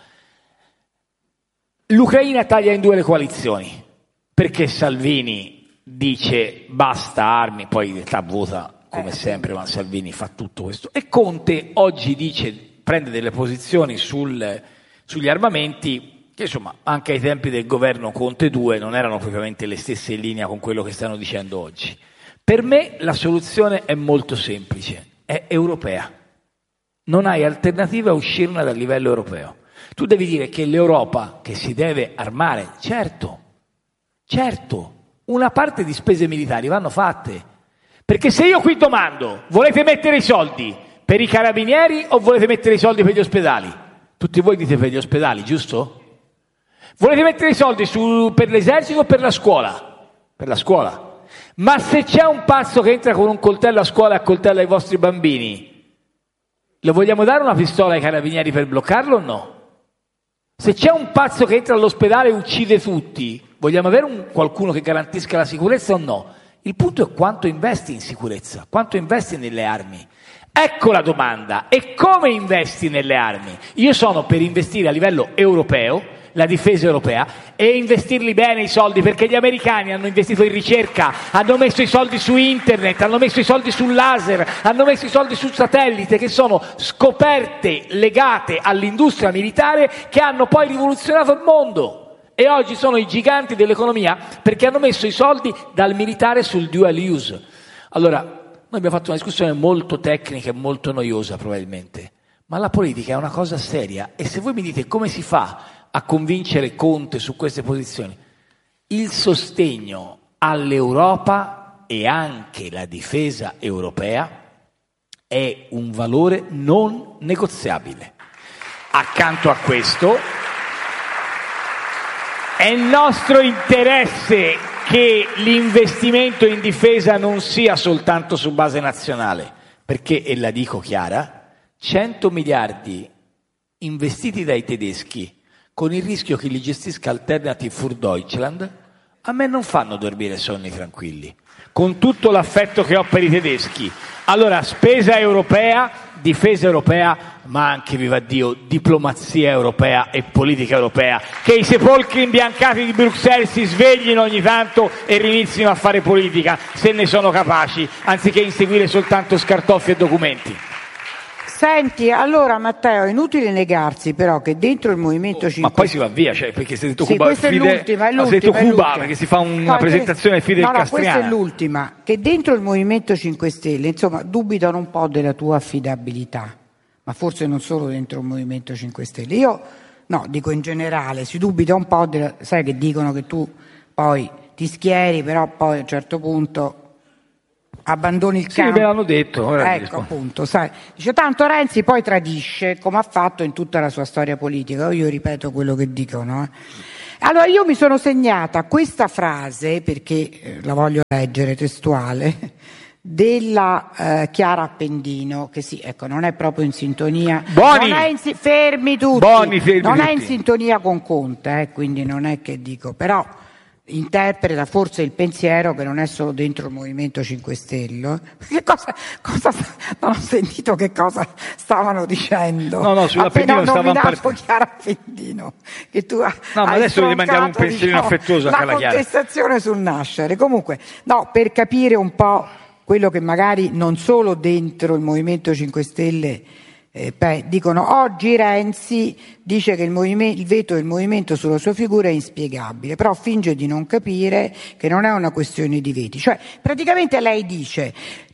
L'Ucraina taglia in due le coalizioni, perché Salvini dice basta armi, poi in realtà vota come sempre, ma Salvini fa tutto questo. E Conte oggi dice, prende delle posizioni sul, sugli armamenti, che insomma anche ai tempi del governo Conte due non erano propriamente le stesse in linea con quello che stanno dicendo oggi. Per me la soluzione è molto semplice, è europea. Non hai alternativa a uscirne dal livello europeo. Tu devi dire che l'Europa, che si deve armare, certo, certo, una parte di spese militari vanno fatte. Perché se io qui domando, volete mettere i soldi per i carabinieri o volete mettere i soldi per gli ospedali? Tutti voi dite per gli ospedali, giusto? Volete mettere i soldi su, per l'esercito o per la scuola? Per la scuola. Ma se c'è un pazzo che entra con un coltello a scuola e accoltella i vostri bambini, le vogliamo dare una pistola ai carabinieri per bloccarlo o no? Se c'è un pazzo che entra all'ospedale e uccide tutti, vogliamo avere un, qualcuno che garantisca la sicurezza o no? Il punto è quanto investi in sicurezza, quanto investi nelle armi. Ecco la domanda. E come investi nelle armi? Io sono per investire a livello europeo, la difesa europea, e investirli bene i soldi, perché gli americani hanno investito in ricerca, hanno messo i soldi su internet, hanno messo i soldi sul laser, hanno messo i soldi sul satellite, che sono scoperte legate all'industria militare che hanno poi rivoluzionato il mondo. E oggi sono i giganti dell'economia perché hanno messo i soldi dal militare sul dual use. Allora, noi abbiamo fatto una discussione molto tecnica e molto noiosa probabilmente, ma la politica è una cosa seria e se voi mi dite come si fa a convincere Conte su queste posizioni, il sostegno all'Europa e anche la difesa europea è un valore non negoziabile. Accanto a questo, è nostro interesse che l'investimento in difesa non sia soltanto su base nazionale, perché, e la dico chiara, cento miliardi investiti dai tedeschi con il rischio che li gestisca Alternative für Deutschland, a me non fanno dormire sonni tranquilli, con tutto l'affetto che ho per i tedeschi. Allora, spesa europea, difesa europea, ma anche, viva Dio, diplomazia europea e politica europea, che i sepolcri imbiancati di Bruxelles si sveglino ogni tanto e rinizino a fare politica, se ne sono capaci, anziché inseguire soltanto scartoffi e documenti. Senti, allora Matteo, è inutile negarsi però che dentro il Movimento cinque Stelle... Ma poi si va via, cioè, perché se detto sì, Cuba... questa Fide... è l'ultima, è l'ultima. No, se detto è Cuba, l'ultima. perché si fa una no, presentazione Fidel no, no, Castriana. Questa è l'ultima, che dentro il Movimento cinque Stelle, insomma, dubitano un po' della tua affidabilità, ma forse non solo dentro il Movimento cinque Stelle. Io no, dico in generale, si dubita un po', della, sai che dicono che tu poi ti schieri, però poi a un certo punto abbandoni il sì, campo. Sì, me l'hanno detto. Ora ecco, appunto, sai. Dice, tanto Renzi poi tradisce, come ha fatto in tutta la sua storia politica. Io ripeto quello che dicono. Eh. Allora, io mi sono segnata questa frase, perché eh, la voglio leggere testuale, della eh, Chiara Appendino, che sì, ecco, non è proprio in sintonia. Boni! Non è in, fermi tutti! Boni, fermi non tutti. è in sintonia con Conte, eh, quindi non è che dico, però interpreta forse il pensiero che non è solo dentro il Movimento cinque Stelle. Che cosa, cosa non ho sentito che cosa stavano dicendo. No, no, sull'Appendino stavamo partendo. Chiara Appendino, che tu hai No, ma adesso gli mandiamo un pensierino diciamo, affettuoso anche alla Chiara. La contestazione sul nascere. Comunque, no, per capire un po' quello che magari non solo dentro il Movimento cinque Stelle Eh, beh, dicono oggi Renzi dice che il, movimento, il veto del movimento sulla sua figura è inspiegabile, però finge di non capire che non è una questione di veti. Cioè, praticamente lei dice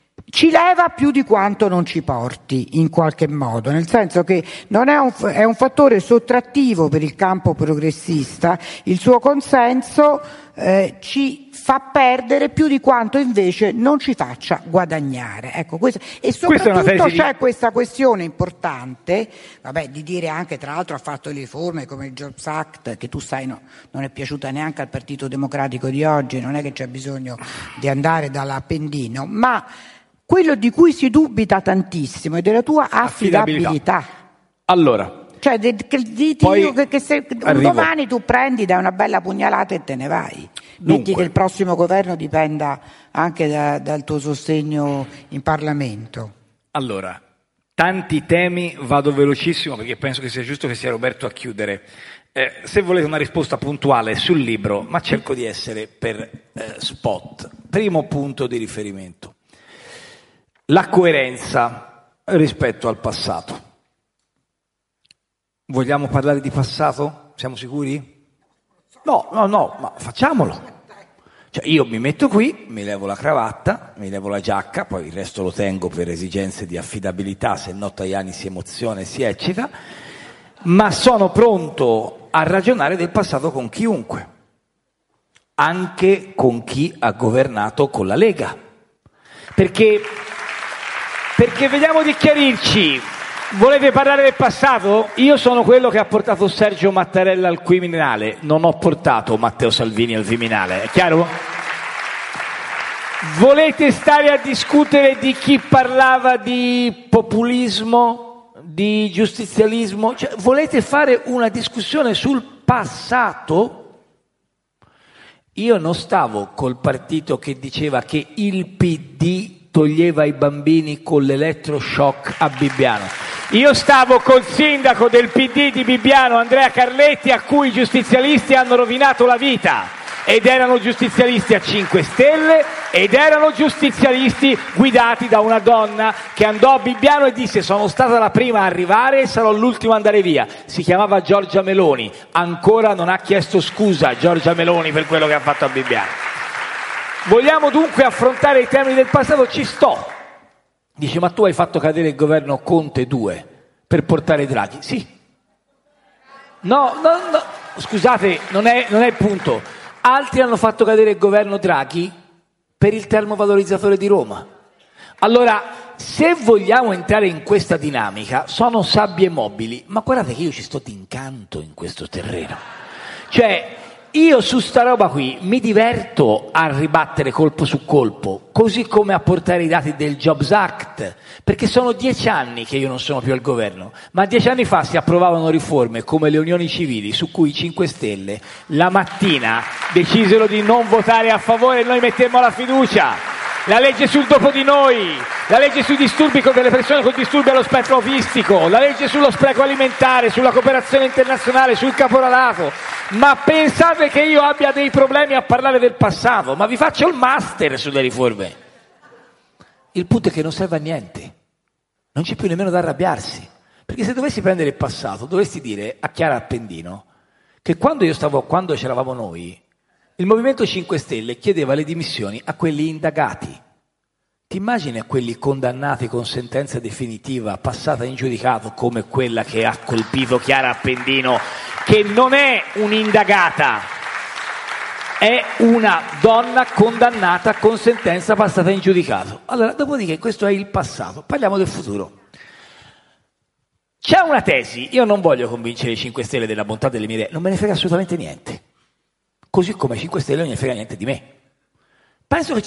ci leva più di quanto non ci porti, in qualche modo, nel senso che non è un, è un fattore sottrattivo per il campo progressista, il suo consenso eh, ci fa perdere più di quanto invece non ci faccia guadagnare. Ecco, questo. E soprattutto c'è di... questa questione importante, vabbè, di dire anche, tra l'altro ha fatto le riforme come il Jobs Act, che tu sai no, non è piaciuta neanche al Partito Democratico di oggi, non è che c'è bisogno di andare dall'Appendino, ma quello di cui si dubita tantissimo è della tua affidabilità. affidabilità. Allora, cioè de, che, di, poi che, che se un domani tu prendi, dai una bella pugnalata e te ne vai. Metti Dunque, che il prossimo governo dipenda anche da, dal tuo sostegno in Parlamento. Allora, tanti temi, vado velocissimo perché penso che sia giusto che sia Roberto a chiudere. Eh, se volete una risposta puntuale sul libro, ma cerco di essere per eh, spot. Primo punto di riferimento. La coerenza rispetto al passato. Vogliamo parlare di passato? Siamo sicuri? No, no, no, ma facciamolo. Cioè io mi metto qui, mi levo la cravatta, mi levo la giacca, poi il resto lo tengo per esigenze di affidabilità, se no Tajani si emoziona e si eccita, ma sono pronto a ragionare del passato con chiunque, anche con chi ha governato con la Lega. Perché... Perché vediamo di chiarirci. Volete parlare del passato? Io sono quello che ha portato Sergio Mattarella al Quirinale, non ho portato Matteo Salvini al Viminale, è chiaro? Volete stare a discutere di chi parlava di populismo, di giustizialismo? Cioè, volete fare una discussione sul passato? Io non stavo col partito che diceva che il P D toglieva i bambini con l'elettroshock a Bibbiano. Io stavo col sindaco del P D di Bibbiano, Andrea Carletti, a cui i giustizialisti hanno rovinato la vita. Ed erano giustizialisti a cinque Stelle ed erano giustizialisti guidati da una donna che andò a Bibbiano e disse: sono stata la prima a arrivare e sarò l'ultima a andare via. Si chiamava Giorgia Meloni. Ancora non ha chiesto scusa Giorgia Meloni per quello che ha fatto a Bibbiano. Vogliamo dunque affrontare i temi del passato? Ci sto. Dice, ma tu hai fatto cadere il governo Conte due per portare Draghi? Sì. No, no, no. Scusate, non è, non è il punto. Altri hanno fatto cadere il governo Draghi per il termovalorizzatore di Roma. Allora, se vogliamo entrare in questa dinamica, sono sabbie mobili, ma guardate che io ci sto d'incanto in questo terreno. Cioè, io su sta roba qui mi diverto a ribattere colpo su colpo, così come a portare i dati del Jobs Act, perché sono dieci anni che io non sono più al governo, ma dieci anni fa si approvavano riforme come le unioni civili su cui i cinque Stelle la mattina decisero di non votare a favore e noi mettemmo la fiducia. La legge sul dopo di noi, la legge sui disturbi con delle persone con disturbi allo spettro autistico, la legge sullo spreco alimentare, sulla cooperazione internazionale, sul caporalato. Ma pensate che io abbia dei problemi a parlare del passato? Ma vi faccio il master sulle riforme. Il punto è che non serve a niente, non c'è più nemmeno da arrabbiarsi, perché se dovessi prendere il passato dovresti dire a Chiara Appendino che quando io stavo, quando c'eravamo noi, il Movimento cinque Stelle chiedeva le dimissioni a quelli indagati, Ti immagini quelli condannati con sentenza definitiva passata in giudicato come quella che ha colpito Chiara Appendino, che non è un'indagata, è una donna condannata con sentenza passata in giudicato. Allora, dopodiché questo è il passato, parliamo del futuro. C'è una tesi, io non voglio convincere i cinque Stelle della bontà delle mie idee, non me ne frega assolutamente niente, così come i cinque Stelle non ne frega niente di me. Penso che ci